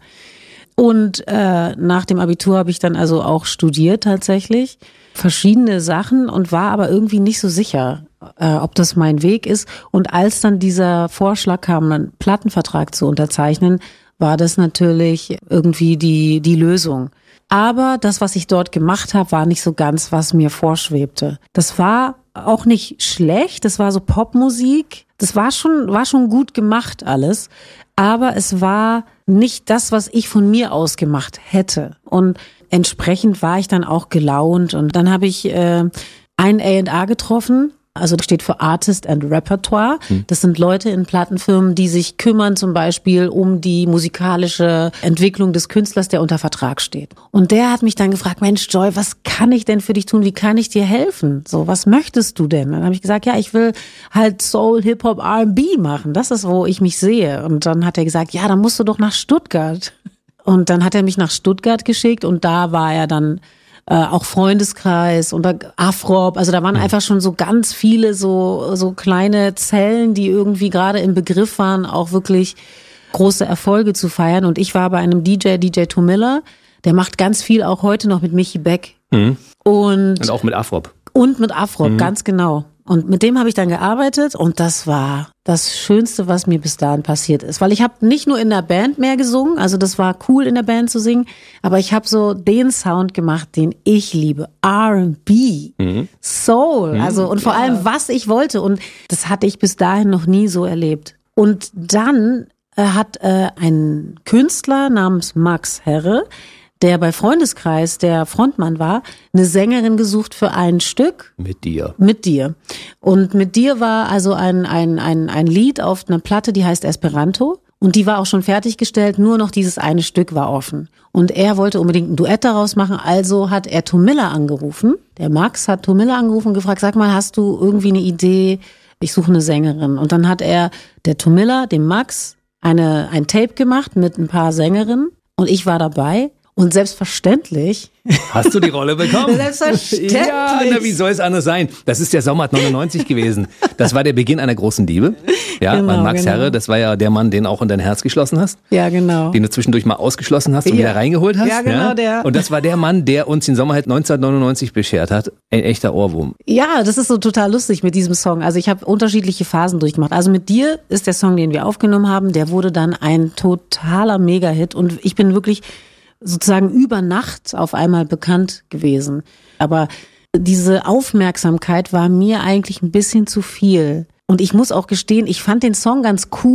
Und äh, nach dem Abitur habe ich dann also auch studiert tatsächlich, verschiedene Sachen und war aber irgendwie nicht so sicher, äh, ob das mein Weg ist. Und als dann dieser Vorschlag kam, einen Plattenvertrag zu unterzeichnen, war das natürlich irgendwie die die Lösung. Aber das, was ich dort gemacht habe, war nicht so ganz, was mir vorschwebte. Das war auch nicht schlecht, das war so Popmusik. Das war schon war schon gut gemacht alles, aber es war nicht das, was ich von mir aus gemacht hätte. Und entsprechend war ich dann auch gelaunt und dann habe ich äh, einen A and R getroffen. Also das steht für Artist and Repertoire. Das sind Leute in Plattenfirmen, die sich kümmern zum Beispiel um die musikalische Entwicklung des Künstlers, der unter Vertrag steht. Und der hat mich dann gefragt, Mensch Joy, was kann ich denn für dich tun? Wie kann ich dir helfen? So, was möchtest du denn? Dann habe ich gesagt, ja, ich will halt Soul, Hip-Hop, R and B machen. Das ist, wo ich mich sehe. Und dann hat er gesagt, ja, dann musst du doch nach Stuttgart. Und dann hat er mich nach Stuttgart geschickt und da war er dann Äh, auch Freundeskreis und Afrop, also da waren mhm. einfach schon so ganz viele so so kleine Zellen, die irgendwie gerade im Begriff waren, auch wirklich große Erfolge zu feiern. Und ich war bei einem D J, D J Tomilla, der macht ganz viel auch heute noch mit Michi Beck. Mhm. Und, und auch mit Afrop. Und mit Afrop, mhm. ganz genau. Und mit dem habe ich dann gearbeitet und das war das Schönste, was mir bis dahin passiert ist. Weil ich habe nicht nur in der Band mehr gesungen, also das war cool in der Band zu singen, aber ich habe so den Sound gemacht, den ich liebe. R and B, mhm. Soul, also und vor ja. allem, was ich wollte. Und das hatte ich bis dahin noch nie so erlebt. Und dann äh, hat äh, ein Künstler namens Max Herre, der bei Freundeskreis der Frontmann war, eine Sängerin gesucht für ein Stück. Mit dir. Mit dir. Und mit dir war also ein, ein, ein, ein Lied auf einer Platte, die heißt Esperanto. Und die war auch schon fertiggestellt, nur noch dieses eine Stück war offen. Und er wollte unbedingt ein Duett daraus machen, also hat er Tomilla angerufen. Der Max hat Tomilla angerufen und gefragt, sag mal, hast du irgendwie eine Idee? Ich suche eine Sängerin. Und dann hat er der Tomilla, dem Max, eine, ein Tape gemacht mit ein paar Sängerinnen. Und ich war dabei. Und selbstverständlich. Hast du die Rolle bekommen? Selbstverständlich. Ja, na, wie soll es anders sein? Das ist der Sommer neunundneunzig gewesen. Das war der Beginn einer großen Liebe. Ja, genau, weil Max genau. Herre, das war ja der Mann, den auch in dein Herz geschlossen hast. Ja, genau. Den du zwischendurch mal ausgeschlossen hast und ja. wieder reingeholt hast. Ja, genau, ja? der. Und das war der Mann, der uns den Sommer halt neunzehnhundertneunundneunzig beschert hat. Ein echter Ohrwurm. Ja, das ist so total lustig mit diesem Song. Also ich habe unterschiedliche Phasen durchgemacht. Also mit dir ist der Song, den wir aufgenommen haben, der wurde dann ein totaler Mega-Hit. Und ich bin wirklich sozusagen über Nacht auf einmal bekannt gewesen. Aber diese Aufmerksamkeit war mir eigentlich ein bisschen zu viel. Und ich muss auch gestehen, ich fand den Song ganz cool,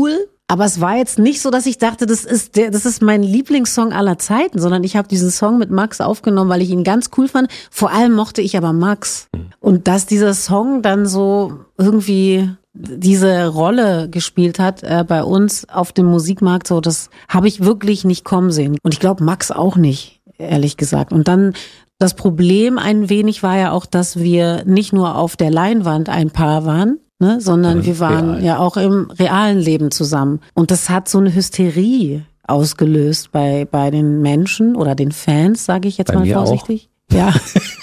Aber es war jetzt nicht so, dass ich dachte, das ist der, das ist mein Lieblingssong aller Zeiten, sondern ich habe diesen Song mit Max aufgenommen, weil ich ihn ganz cool fand. Vor allem mochte ich aber Max. Und dass dieser Song dann so irgendwie diese Rolle gespielt hat äh, bei uns auf dem Musikmarkt, so das habe ich wirklich nicht kommen sehen. Und ich glaube Max auch nicht, ehrlich gesagt. Und dann das Problem ein wenig war ja auch, dass wir nicht nur auf der Leinwand ein Paar waren, ne, sondern mhm, wir waren real. ja auch im realen Leben zusammen. Und das hat so eine Hysterie ausgelöst bei bei den Menschen oder den Fans, sage ich jetzt bei mal vorsichtig. Auch. Ja.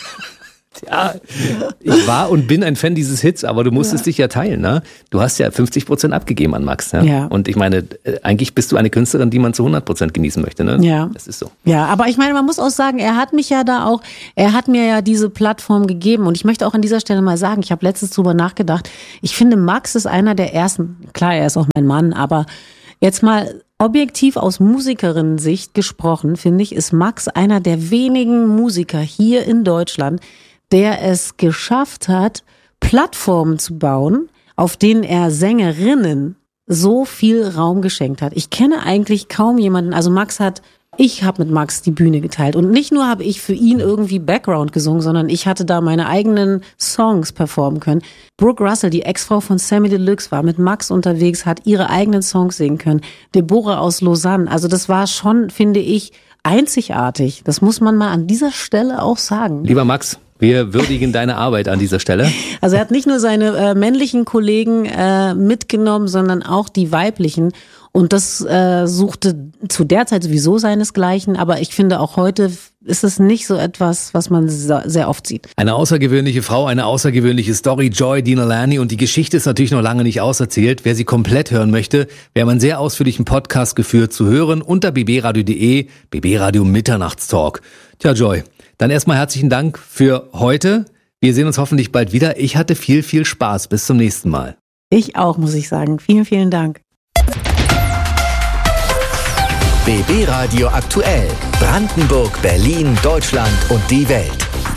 Ja, ich war und bin ein Fan dieses Hits, aber du musstest ja. dich ja teilen, ne? Du hast ja fünfzig Prozent abgegeben an Max, ja? ja. Und ich meine, eigentlich bist du eine Künstlerin, die man zu hundert Prozent genießen möchte, ne? Ja. Das ist so. Ja, aber ich meine, man muss auch sagen, er hat mich ja da auch, er hat mir ja diese Plattform gegeben und ich möchte auch an dieser Stelle mal sagen, ich habe letztens drüber nachgedacht, ich finde Max ist einer der ersten, klar, er ist auch mein Mann, aber jetzt mal objektiv aus Musikerinnen-Sicht gesprochen, finde ich, ist Max einer der wenigen Musiker hier in Deutschland, der es geschafft hat, Plattformen zu bauen, auf denen er Sängerinnen so viel Raum geschenkt hat. Ich kenne eigentlich kaum jemanden, also Max hat, ich habe mit Max die Bühne geteilt und nicht nur habe ich für ihn irgendwie Background gesungen, sondern ich hatte da meine eigenen Songs performen können. Brooke Russell, die Ex-Frau von Samy Deluxe, war mit Max unterwegs, hat ihre eigenen Songs singen können. Deborah aus Lausanne, also das war schon, finde ich, einzigartig. Das muss man mal an dieser Stelle auch sagen. Lieber Max, wir würdigen deine Arbeit an dieser Stelle. Also er hat nicht nur seine äh, männlichen Kollegen äh, mitgenommen, sondern auch die weiblichen. Und das äh, suchte zu der Zeit sowieso seinesgleichen. Aber ich finde, auch heute ist es nicht so etwas, was man sehr oft sieht. Eine außergewöhnliche Frau, eine außergewöhnliche Story, Joy Dinalani. Und die Geschichte ist natürlich noch lange nicht auserzählt. Wer sie komplett hören möchte, wir haben einen sehr ausführlichen Podcast geführt, zu hören unter b b radio punkt d e, B B Radio Mitternachtstalk. Tja, Joy, dann erstmal herzlichen Dank für heute. Wir sehen uns hoffentlich bald wieder. Ich hatte viel, viel Spaß. Bis zum nächsten Mal. Ich auch, muss ich sagen. Vielen, vielen Dank. B B Radio aktuell. Brandenburg, Berlin, Deutschland und die Welt.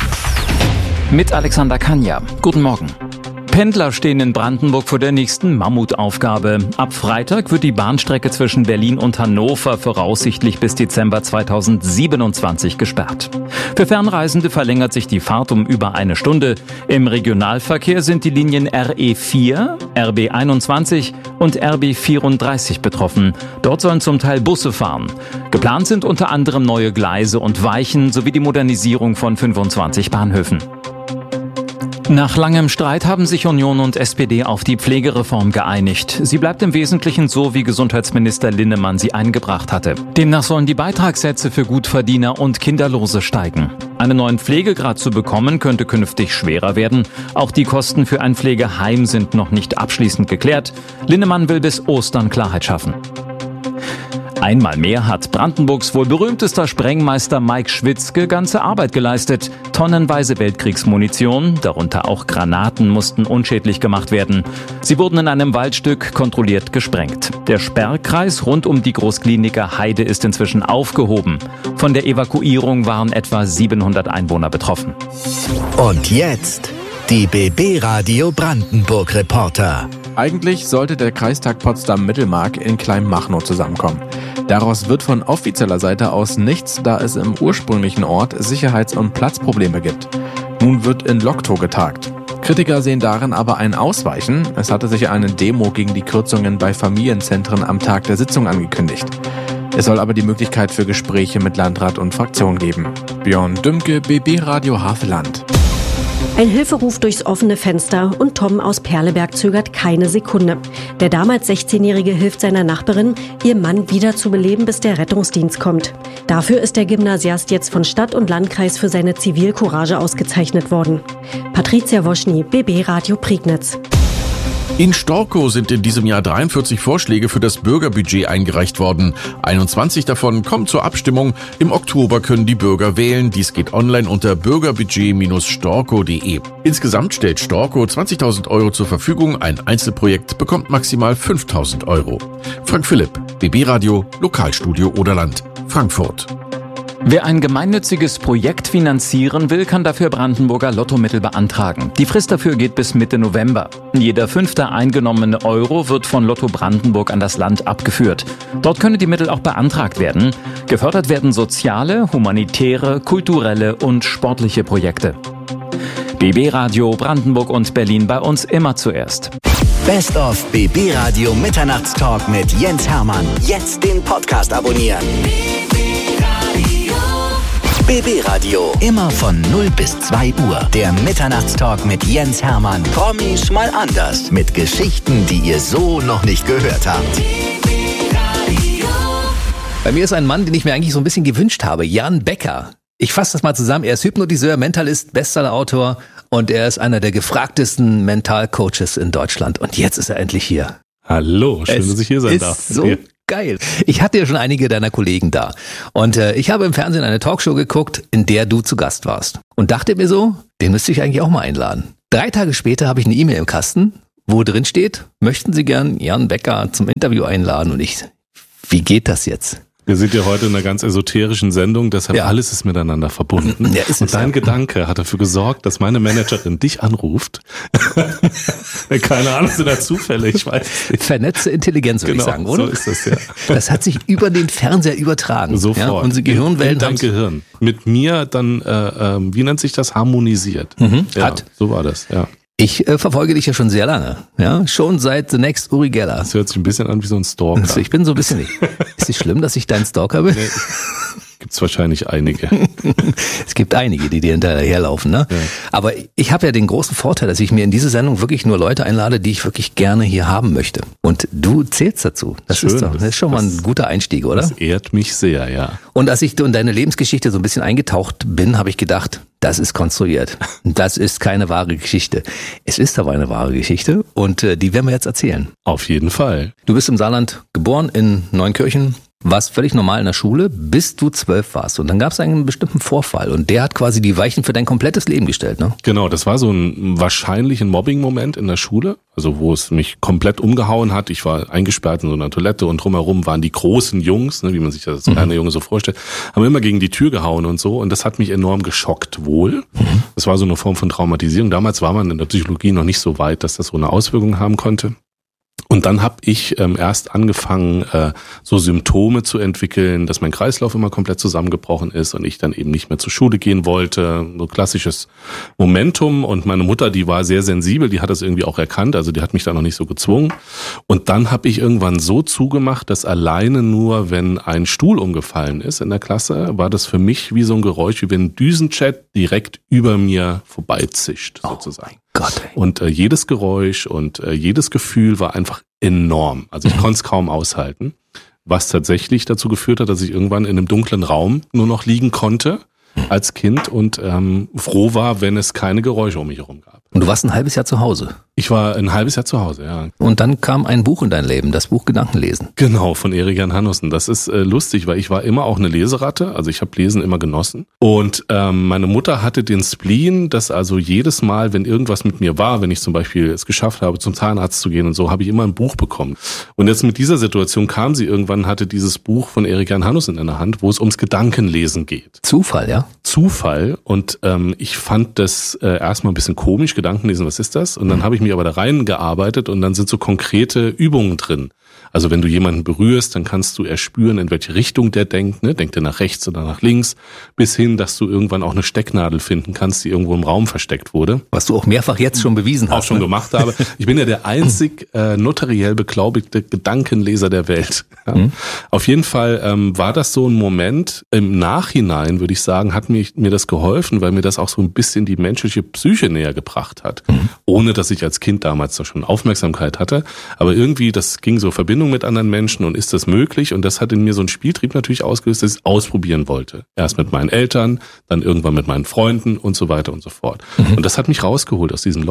Mit Alexander Kanja. Guten Morgen. Pendler stehen in Brandenburg vor der nächsten Mammutaufgabe. Ab Freitag wird die Bahnstrecke zwischen Berlin und Hannover voraussichtlich bis Dezember zweitausendsiebenundzwanzig gesperrt. Für Fernreisende verlängert sich die Fahrt um über eine Stunde. Im Regionalverkehr sind die Linien R E vier, R B einundzwanzig und R B vierunddreißig betroffen. Dort sollen zum Teil Busse fahren. Geplant sind unter anderem neue Gleise und Weichen sowie die Modernisierung von fünfundzwanzig Bahnhöfen. Nach langem Streit haben sich Union und S P D auf die Pflegereform geeinigt. Sie bleibt im Wesentlichen so, wie Gesundheitsminister Linnemann sie eingebracht hatte. Demnach sollen die Beitragssätze für Gutverdiener und Kinderlose steigen. Einen neuen Pflegegrad zu bekommen, könnte künftig schwerer werden. Auch die Kosten für ein Pflegeheim sind noch nicht abschließend geklärt. Linnemann will bis Ostern Klarheit schaffen. Einmal mehr hat Brandenburgs wohl berühmtester Sprengmeister Mike Schwitzke ganze Arbeit geleistet. Tonnenweise Weltkriegsmunition, darunter auch Granaten, mussten unschädlich gemacht werden. Sie wurden in einem Waldstück kontrolliert gesprengt. Der Sperrkreis rund um die Großkliniker Heide ist inzwischen aufgehoben. Von der Evakuierung waren etwa siebenhundert Einwohner betroffen. Und jetzt die B B Radio Brandenburg Reporter. Eigentlich sollte der Kreistag Potsdam-Mittelmark in Kleinmachnow zusammenkommen. Daraus wird von offizieller Seite aus nichts, da es im ursprünglichen Ort Sicherheits- und Platzprobleme gibt. Nun wird in Loktow getagt. Kritiker sehen darin aber ein Ausweichen. Es hatte sich eine Demo gegen die Kürzungen bei Familienzentren am Tag der Sitzung angekündigt. Es soll aber die Möglichkeit für Gespräche mit Landrat und Fraktion geben. Björn Dümke, B B Radio Havelland. Ein Hilferuf durchs offene Fenster und Tom aus Perleberg zögert keine Sekunde. Der damals sechzehnjährige hilft seiner Nachbarin, ihr Mann wieder zu beleben, bis der Rettungsdienst kommt. Dafür ist der Gymnasiast jetzt von Stadt und Landkreis für seine Zivilcourage ausgezeichnet worden. Patricia Woschny, B B Radio Prignitz. In Storkow sind in diesem Jahr dreiundvierzig Vorschläge für das Bürgerbudget eingereicht worden. einundzwanzig davon kommen zur Abstimmung. Im Oktober können die Bürger wählen. Dies geht online unter bürgerbudget Bindestrich storkow punkt de. Insgesamt stellt Storkow zwanzigtausend Euro zur Verfügung. Ein Einzelprojekt bekommt maximal fünftausend Euro. Frank Philipp, B B Radio, Lokalstudio Oderland, Frankfurt. Wer ein gemeinnütziges Projekt finanzieren will, kann dafür Brandenburger Lottomittel beantragen. Die Frist dafür geht bis Mitte November. Jeder fünfte eingenommene Euro wird von Lotto Brandenburg an das Land abgeführt. Dort können die Mittel auch beantragt werden. Gefördert werden soziale, humanitäre, kulturelle und sportliche Projekte. B B Radio Brandenburg und Berlin, bei uns immer zuerst. Best of B B Radio Mitternachtstalk mit Jens Hermann. Jetzt den Podcast abonnieren. B B Radio. Immer von null bis zwei Uhr. Der Mitternachtstalk mit Jens Hermann. Promis mal anders. Mit Geschichten, die ihr so noch nicht gehört habt. Bei mir ist ein Mann, den ich mir eigentlich so ein bisschen gewünscht habe. Jan Becker. Ich fasse das mal zusammen. Er ist Hypnotiseur, Mentalist, Bestsellerautor und er ist einer der gefragtesten Mentalcoaches in Deutschland. Und jetzt ist er endlich hier. Hallo, schön, es dass ich hier sein darf. Ist so geil. Ich hatte ja schon einige deiner Kollegen da. Und äh, ich habe im Fernsehen eine Talkshow geguckt, in der du zu Gast warst. Und dachte mir so, den müsste ich eigentlich auch mal einladen. Drei Tage später habe ich eine E-Mail im Kasten, wo drin steht, möchten Sie gern Jan Becker zum Interview einladen? Und ich, wie geht das jetzt? Wir sind ja heute in einer ganz esoterischen Sendung, deshalb ja. alles ist miteinander verbunden. Ja, ist und dein ja. Gedanke hat dafür gesorgt, dass meine Managerin dich anruft. Keine Ahnung, sind da Zufälle, ich weiß nicht. Vernetzte Intelligenz, würde genau, ich sagen, oder? So ist das, ja. Das hat sich über den Fernseher übertragen. Sofort. Ja, unsere Gehirnwellen in dein Gehirn. Mit mir dann, äh, äh, wie nennt sich das, harmonisiert. Mhm, ja, hat. So war das, ja. Ich äh, verfolge dich ja schon sehr lange, ja, schon seit The Next Uri Geller. Das hört sich ein bisschen an wie so ein Stalker. Also ich bin so ein bisschen nicht. Ist es schlimm, dass ich dein Stalker bin? Nee. Gibt's wahrscheinlich einige. Es gibt einige, die dir hinterherlaufen, ne? Ja. Aber ich habe ja den großen Vorteil, dass ich mir in diese Sendung wirklich nur Leute einlade, die ich wirklich gerne hier haben möchte. Und du zählst dazu. Das Schön, ist doch, das ist schon das, mal ein guter Einstieg, oder? Das ehrt mich sehr, ja. Und als ich in deine Lebensgeschichte so ein bisschen eingetaucht bin, habe ich gedacht, das ist konstruiert. Das ist keine wahre Geschichte. Es ist aber eine wahre Geschichte und äh, die werden wir jetzt erzählen. Auf jeden Fall. Du bist im Saarland geboren, in Neunkirchen. Warst völlig normal in der Schule, bis du zwölf warst. Und dann gab es einen bestimmten Vorfall und der hat quasi die Weichen für dein komplettes Leben gestellt, ne? Genau, das war so ein wahrscheinlich ein Mobbing-Moment in der Schule, also wo es mich komplett umgehauen hat. Ich war eingesperrt in so einer Toilette und drumherum waren die großen Jungs, ne, wie man sich das als kleiner Junge so vorstellt, haben immer gegen die Tür gehauen und so. Und das hat mich enorm geschockt wohl. Mhm. Das war so eine Form von Traumatisierung. Damals war man in der Psychologie noch nicht so weit, dass das so eine Auswirkung haben konnte. Und dann habe ich ähm, erst angefangen, äh, so Symptome zu entwickeln, dass mein Kreislauf immer komplett zusammengebrochen ist und ich dann eben nicht mehr zur Schule gehen wollte. So klassisches Momentum. Und meine Mutter, die war sehr sensibel, die hat das irgendwie auch erkannt, also die hat mich da noch nicht so gezwungen. Und dann habe ich irgendwann so zugemacht, dass alleine nur, wenn ein Stuhl umgefallen ist in der Klasse, war das für mich wie so ein Geräusch, wie wenn ein Düsenjet direkt über mir vorbeizischt, sozusagen. Oh. Gott, ey. Und äh, jedes Geräusch und äh, jedes Gefühl war einfach enorm. Also ich konnte es kaum aushalten, was tatsächlich dazu geführt hat, dass ich irgendwann in einem dunklen Raum nur noch liegen konnte als Kind und ähm, froh war, wenn es keine Geräusche um mich herum gab. Und du warst ein halbes Jahr zu Hause? Ich war ein halbes Jahr zu Hause, ja. Und dann kam ein Buch in dein Leben, das Buch Gedankenlesen. Genau, von Erik-Jan Hannussen. Das ist äh, lustig, weil ich war immer auch eine Leseratte, also ich habe Lesen immer genossen. Und ähm, meine Mutter hatte den Spleen, dass also jedes Mal, wenn irgendwas mit mir war, wenn ich zum Beispiel es geschafft habe, zum Zahnarzt zu gehen und so, habe ich immer ein Buch bekommen. Und jetzt mit dieser Situation kam sie irgendwann, hatte dieses Buch von Erik-Jan Hannussen in der Hand, wo es ums Gedankenlesen geht. Zufall, ja? Zufall. Und ähm, ich fand das äh, erstmal ein bisschen komisch, Gedankenlesen, was ist das? Und dann habe ich mich aber da reingearbeitet und dann sind so konkrete Übungen drin. Also wenn du jemanden berührst, dann kannst du erspüren, in welche Richtung der denkt, ne? Denkt er nach rechts oder nach links, bis hin, dass du irgendwann auch eine Stecknadel finden kannst, die irgendwo im Raum versteckt wurde. Was du auch mehrfach jetzt schon bewiesen hast. Auch schon ne? gemacht habe. Ich bin ja der einzig äh, notariell beglaubigte Gedankenleser der Welt. Ja. Mhm. Auf jeden Fall ähm, war das so ein Moment, im Nachhinein würde ich sagen, hat mir, mir das geholfen, weil mir das auch so ein bisschen die menschliche Psyche näher gebracht hat. Mhm. Ohne, dass ich als Kind damals da schon Aufmerksamkeit hatte. Aber irgendwie, das ging so Verbindung mit anderen Menschen und ist das möglich? Und das hat in mir so einen Spieltrieb natürlich ausgelöst, dass ich es ausprobieren wollte. Erst mit meinen Eltern, dann irgendwann mit meinen Freunden und so weiter und so fort. Mhm. Und das hat mich rausgeholt aus diesem Loch.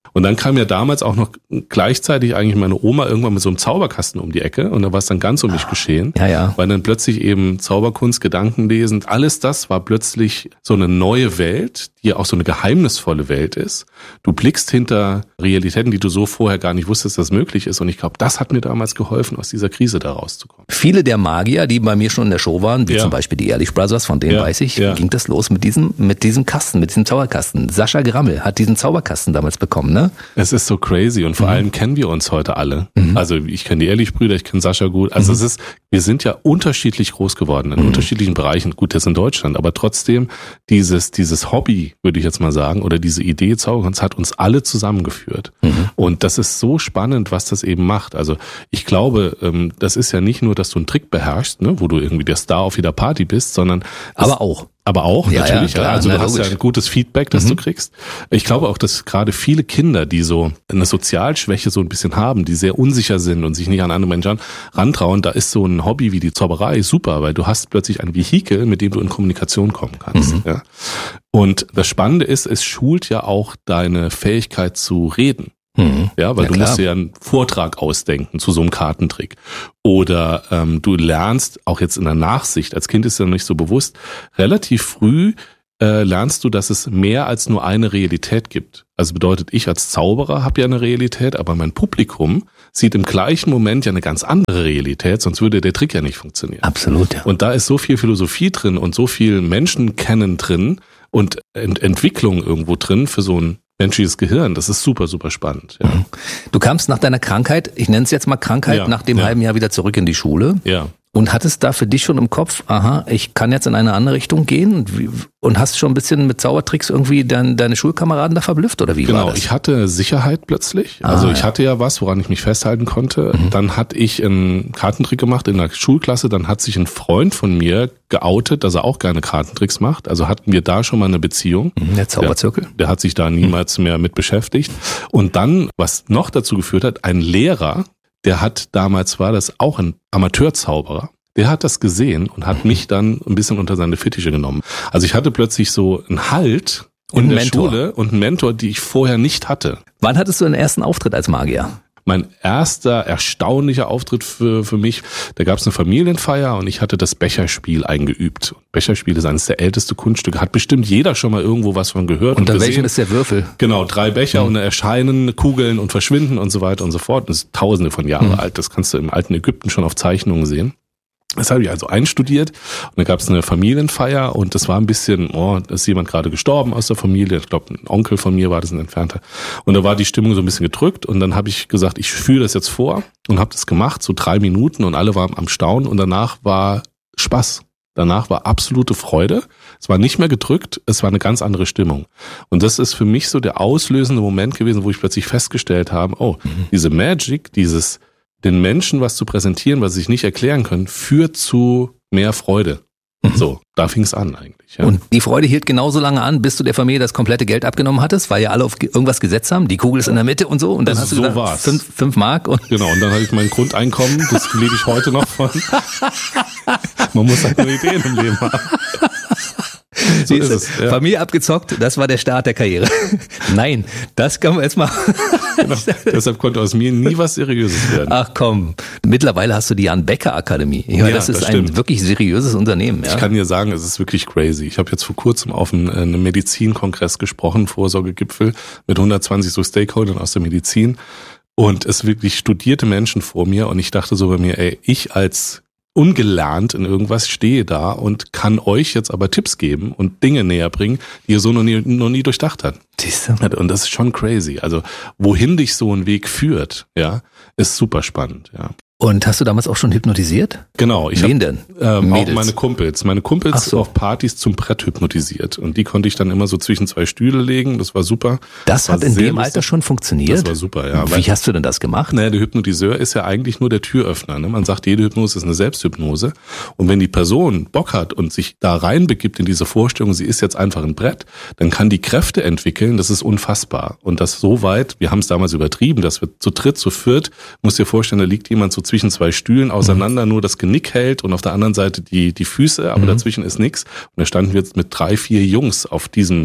Und dann kam ja damals auch noch gleichzeitig eigentlich meine Oma irgendwann mit so einem Zauberkasten um die Ecke und da war es dann ganz um mich geschehen. Ja, ja. Weil dann plötzlich eben Zauberkunst, Gedankenlesen, alles das war plötzlich so eine neue Welt, die auch so eine geheimnisvolle Welt ist. Du blickst hinter Realitäten, die du so vorher gar nicht wusstest, dass möglich ist. Und ich glaube, das hat mir damals geholfen, aus dieser Krise da rauszukommen. Viele der Magier, die bei mir schon in der Show waren, wie ja. zum Beispiel die Ehrlich Brothers, von denen ja. weiß ich, ja. ging das los mit diesem, mit diesem Kasten, mit diesem Zauberkasten. Sascha Grammel hat diesen Zauberkasten damals bekommen, ne? Es ist so crazy und vor mhm. allem kennen wir uns heute alle. Mhm. Also ich kenne die Ehrlich-Brüder, ich kenne Sascha gut. Also mhm. es ist, wir sind ja unterschiedlich groß geworden in mhm. unterschiedlichen Bereichen. Gut, jetzt in Deutschland, aber trotzdem dieses dieses Hobby, würde ich jetzt mal sagen, oder diese Idee Zauberkunst hat uns alle zusammengeführt. Mhm. Und das ist so spannend, was das eben macht. Also ich glaube, das ist ja nicht nur, dass du einen Trick beherrschst, ne, wo du irgendwie der Star auf jeder Party bist, sondern aber auch. Aber auch, ja, natürlich. Ja, klar, also na, du hast logisch. ja ein gutes Feedback, das mhm. du kriegst. Ich glaube auch, dass gerade viele Kinder, die so eine Sozialschwäche so ein bisschen haben, die sehr unsicher sind und sich nicht an andere Menschen rantrauen, da ist so ein Hobby wie die Zauberei super, weil du hast plötzlich ein Vehikel, mit dem du in Kommunikation kommen kannst. Mhm. Ja. Und das Spannende ist, es schult ja auch deine Fähigkeit zu reden. Mhm. Ja, weil ja, du klar. musst dir ja einen Vortrag ausdenken zu so einem Kartentrick. Oder ähm, du lernst, auch jetzt in der Nachsicht, als Kind ist ja noch nicht so bewusst, relativ früh äh, lernst du, dass es mehr als nur eine Realität gibt. Also bedeutet, ich als Zauberer habe ja eine Realität, aber mein Publikum sieht im gleichen Moment ja eine ganz andere Realität, sonst würde der Trick ja nicht funktionieren. Absolut, ja. Und da ist so viel Philosophie drin und so viel Menschenkennen drin und Ent- Entwicklung irgendwo drin für so ein menschliches Gehirn, das ist super, super spannend. Ja. Du kamst nach deiner Krankheit, ich nenne es jetzt mal Krankheit, ja, nach dem ja. halben Jahr wieder zurück in die Schule. Ja. Und hattest da für dich schon im Kopf, aha, ich kann jetzt in eine andere Richtung gehen und, wie, und hast schon ein bisschen mit Zaubertricks irgendwie dein, deine Schulkameraden da verblüfft oder wie genau, war das? Ich hatte Sicherheit plötzlich. Ah, also ich ja. hatte ja was, woran ich mich festhalten konnte. Mhm. Dann hatte ich einen Kartentrick gemacht in der Schulklasse. Dann hat sich ein Freund von mir geoutet, dass er auch gerne Kartentricks macht. Also hatten wir da schon mal eine Beziehung. Der Zauberzirkel. Der, der hat sich da niemals mhm. mehr mit beschäftigt. Und dann, was noch dazu geführt hat, ein Lehrer, der hat damals, war das auch ein Amateurzauberer, der hat das gesehen und hat mich dann ein bisschen unter seine Fittiche genommen. Also ich hatte plötzlich so einen Halt in der Mentor. Schule und einen Mentor, die ich vorher nicht hatte. Wann hattest du den ersten Auftritt als Magier? Mein erster erstaunlicher Auftritt für, für mich, da gab es eine Familienfeier und ich hatte das Becherspiel eingeübt. Becherspiel ist eines der ältesten Kunststücke, hat bestimmt jeder schon mal irgendwo was von gehört. Unter und welchem gesehen. ist der Würfel? Genau, drei Becher mhm. und da erscheinen Kugeln und verschwinden und so weiter und so fort. Das ist tausende von Jahren mhm. alt, das kannst du im alten Ägypten schon auf Zeichnungen sehen. Das habe ich also einstudiert und da gab es eine Familienfeier und das war ein bisschen, oh, da ist jemand gerade gestorben aus der Familie, ich glaube ein Onkel von mir war das, ein Entfernter. Und da war die Stimmung so ein bisschen gedrückt und dann habe ich gesagt, ich führe das jetzt vor und habe das gemacht, so drei Minuten und alle waren am Staunen und danach war Spaß. Danach war absolute Freude. Es war nicht mehr gedrückt, es war eine ganz andere Stimmung. Und das ist für mich so der auslösende Moment gewesen, wo ich plötzlich festgestellt habe, oh, mhm. diese Magic, dieses den Menschen was zu präsentieren, was sie sich nicht erklären können, führt zu mehr Freude. Mhm. So, da fing es an eigentlich. Ja. Und die Freude hielt genauso lange an, bis du der Familie das komplette Geld abgenommen hattest, weil ja alle auf irgendwas gesetzt haben, die Kugel ist in der Mitte und so. Und dann also hast du so gesagt, war's. Fünf, fünf Mark. Und genau, und dann hatte ich mein Grundeinkommen, das lebe ich heute noch von. Man muss halt nur Ideen im Leben haben. So ist es, ja. Familie abgezockt, das war der Start der Karriere. Nein, das kann man jetzt mal. Genau. Deshalb konnte aus mir nie was Seriöses werden. Ach komm, mittlerweile hast du die Jan Becker Akademie. Ich meine, ja, das ist das ein wirklich seriöses Unternehmen. Ja? Ich kann dir sagen, es ist wirklich crazy. Ich habe jetzt vor kurzem auf einem, einem Medizinkongress gesprochen, Vorsorgegipfel mit hundertzwanzig so Stakeholdern aus der Medizin und es wirklich studierte Menschen vor mir und ich dachte so bei mir, ey, ich als ungelernt in irgendwas stehe da und kann euch jetzt aber Tipps geben und Dinge näher bringen, die ihr so noch nie, noch nie durchdacht habt. Und das ist schon crazy. Also wohin dich so ein Weg führt, ja, ist super spannend, ja. Und hast du damals auch schon hypnotisiert? Genau. Ich Wen hab, denn? Ähm, auch meine Kumpels. Meine Kumpels so. auf Partys zum Brett hypnotisiert. Und die konnte ich dann immer so zwischen zwei Stühle legen. Das war super. Das, das hat in dem lustig. Alter schon funktioniert? Das war super, ja. Wie Weil, hast du denn das gemacht? Naja, der Hypnotiseur ist ja eigentlich nur der Türöffner. Ne? Man sagt, jede Hypnose ist eine Selbsthypnose. Und wenn die Person Bock hat und sich da reinbegibt in diese Vorstellung, sie ist jetzt einfach ein Brett, dann kann die Kräfte entwickeln. Das ist unfassbar. Und das so weit, wir haben es damals übertrieben, dass wir zu dritt, zu viert, musst dir vorstellen, da liegt jemand so zwischen zwei Stühlen auseinander, mhm. nur das Genick hält und auf der anderen Seite die die Füße, aber mhm. dazwischen ist nichts. Und da standen wir jetzt mit drei, vier Jungs auf diesem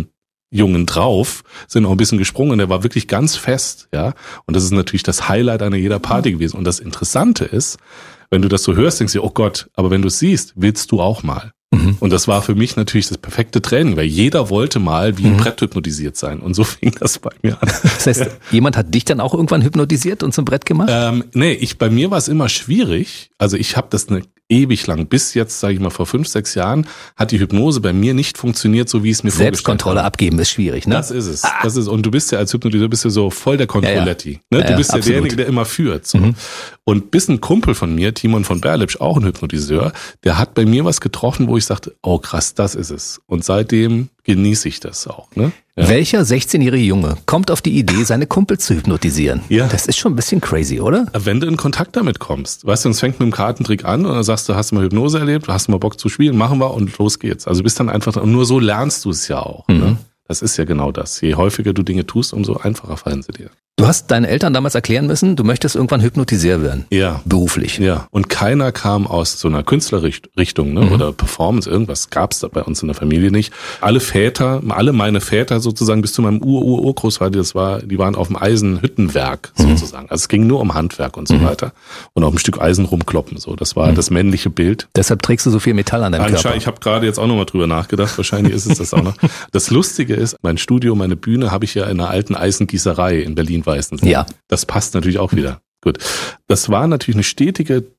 Jungen drauf, sind auch ein bisschen gesprungen und der war wirklich ganz fest, ja. Und das ist natürlich das Highlight einer jeder Party gewesen. Und das Interessante ist, wenn du das so hörst, denkst du, oh Gott, aber wenn du es siehst, willst du auch mal. Mhm. Und das war für mich natürlich das perfekte Training, weil jeder wollte mal wie ein mhm. Brett hypnotisiert sein. Und so fing das bei mir an. Das heißt, ja. jemand hat dich dann auch irgendwann hypnotisiert und zum Brett gemacht? Ähm, nee, ich, bei mir war es immer schwierig. Also ich habe das eine ewig lang, bis jetzt, sage ich mal, vor fünf, sechs Jahren, hat die Hypnose bei mir nicht funktioniert, so wie es mir vorgestellt habe. Selbstkontrolle abgeben ist schwierig, ne? Das ist es. Ah. Das ist, und du bist ja als Hypnotiseur bist ja so voll der Kontrolletti. Ja, ja. Ne? Du ja, bist ja absolut. derjenige, der immer führt. So. Mhm. Und bis ein Kumpel von mir, Timon von Berlipsch, auch ein Hypnotiseur, der hat bei mir was getroffen, wo ich sagte, oh krass, das ist es. Und seitdem genieße ich das auch. Ne? Ja. Welcher sechzehnjährige Junge kommt auf die Idee, seine Kumpels zu hypnotisieren? Ja. Das ist schon ein bisschen crazy, oder? Wenn du in Kontakt damit kommst. Weißt du, es fängt mit einem Kartentrick an und dann sagst du, hast du mal Hypnose erlebt, hast du mal Bock zu spielen, machen wir und los geht's. Also bist dann einfach, und nur so lernst du es ja auch. Mhm. Ne? Das ist ja genau das. Je häufiger du Dinge tust, umso einfacher fallen sie dir. Du hast deinen Eltern damals erklären müssen, du möchtest irgendwann Hypnotiseur werden. Ja. Beruflich. Ja. Und keiner kam aus so einer Künstlerrichtung, ne? Mhm. Oder Performance, irgendwas gab's da bei uns in der Familie nicht. Alle Väter, alle meine Väter sozusagen bis zu meinem Ur-Ur-Urgroßvater, das war, die waren auf dem Eisenhüttenwerk sozusagen. Mhm. Also es ging nur um Handwerk und so mhm. weiter. Und auf ein Stück Eisen rumkloppen. So, das war mhm. das männliche Bild. Deshalb trägst du so viel Metall an deinem Körper. Ich habe gerade jetzt auch nochmal drüber nachgedacht. Wahrscheinlich ist es das auch noch. Das Lustige ist, mein Studio, meine Bühne habe ich ja in einer alten Eisengießerei in Berlin-Weißensee. Ja. Das passt natürlich auch wieder. Gut. Das war natürlich eine stetige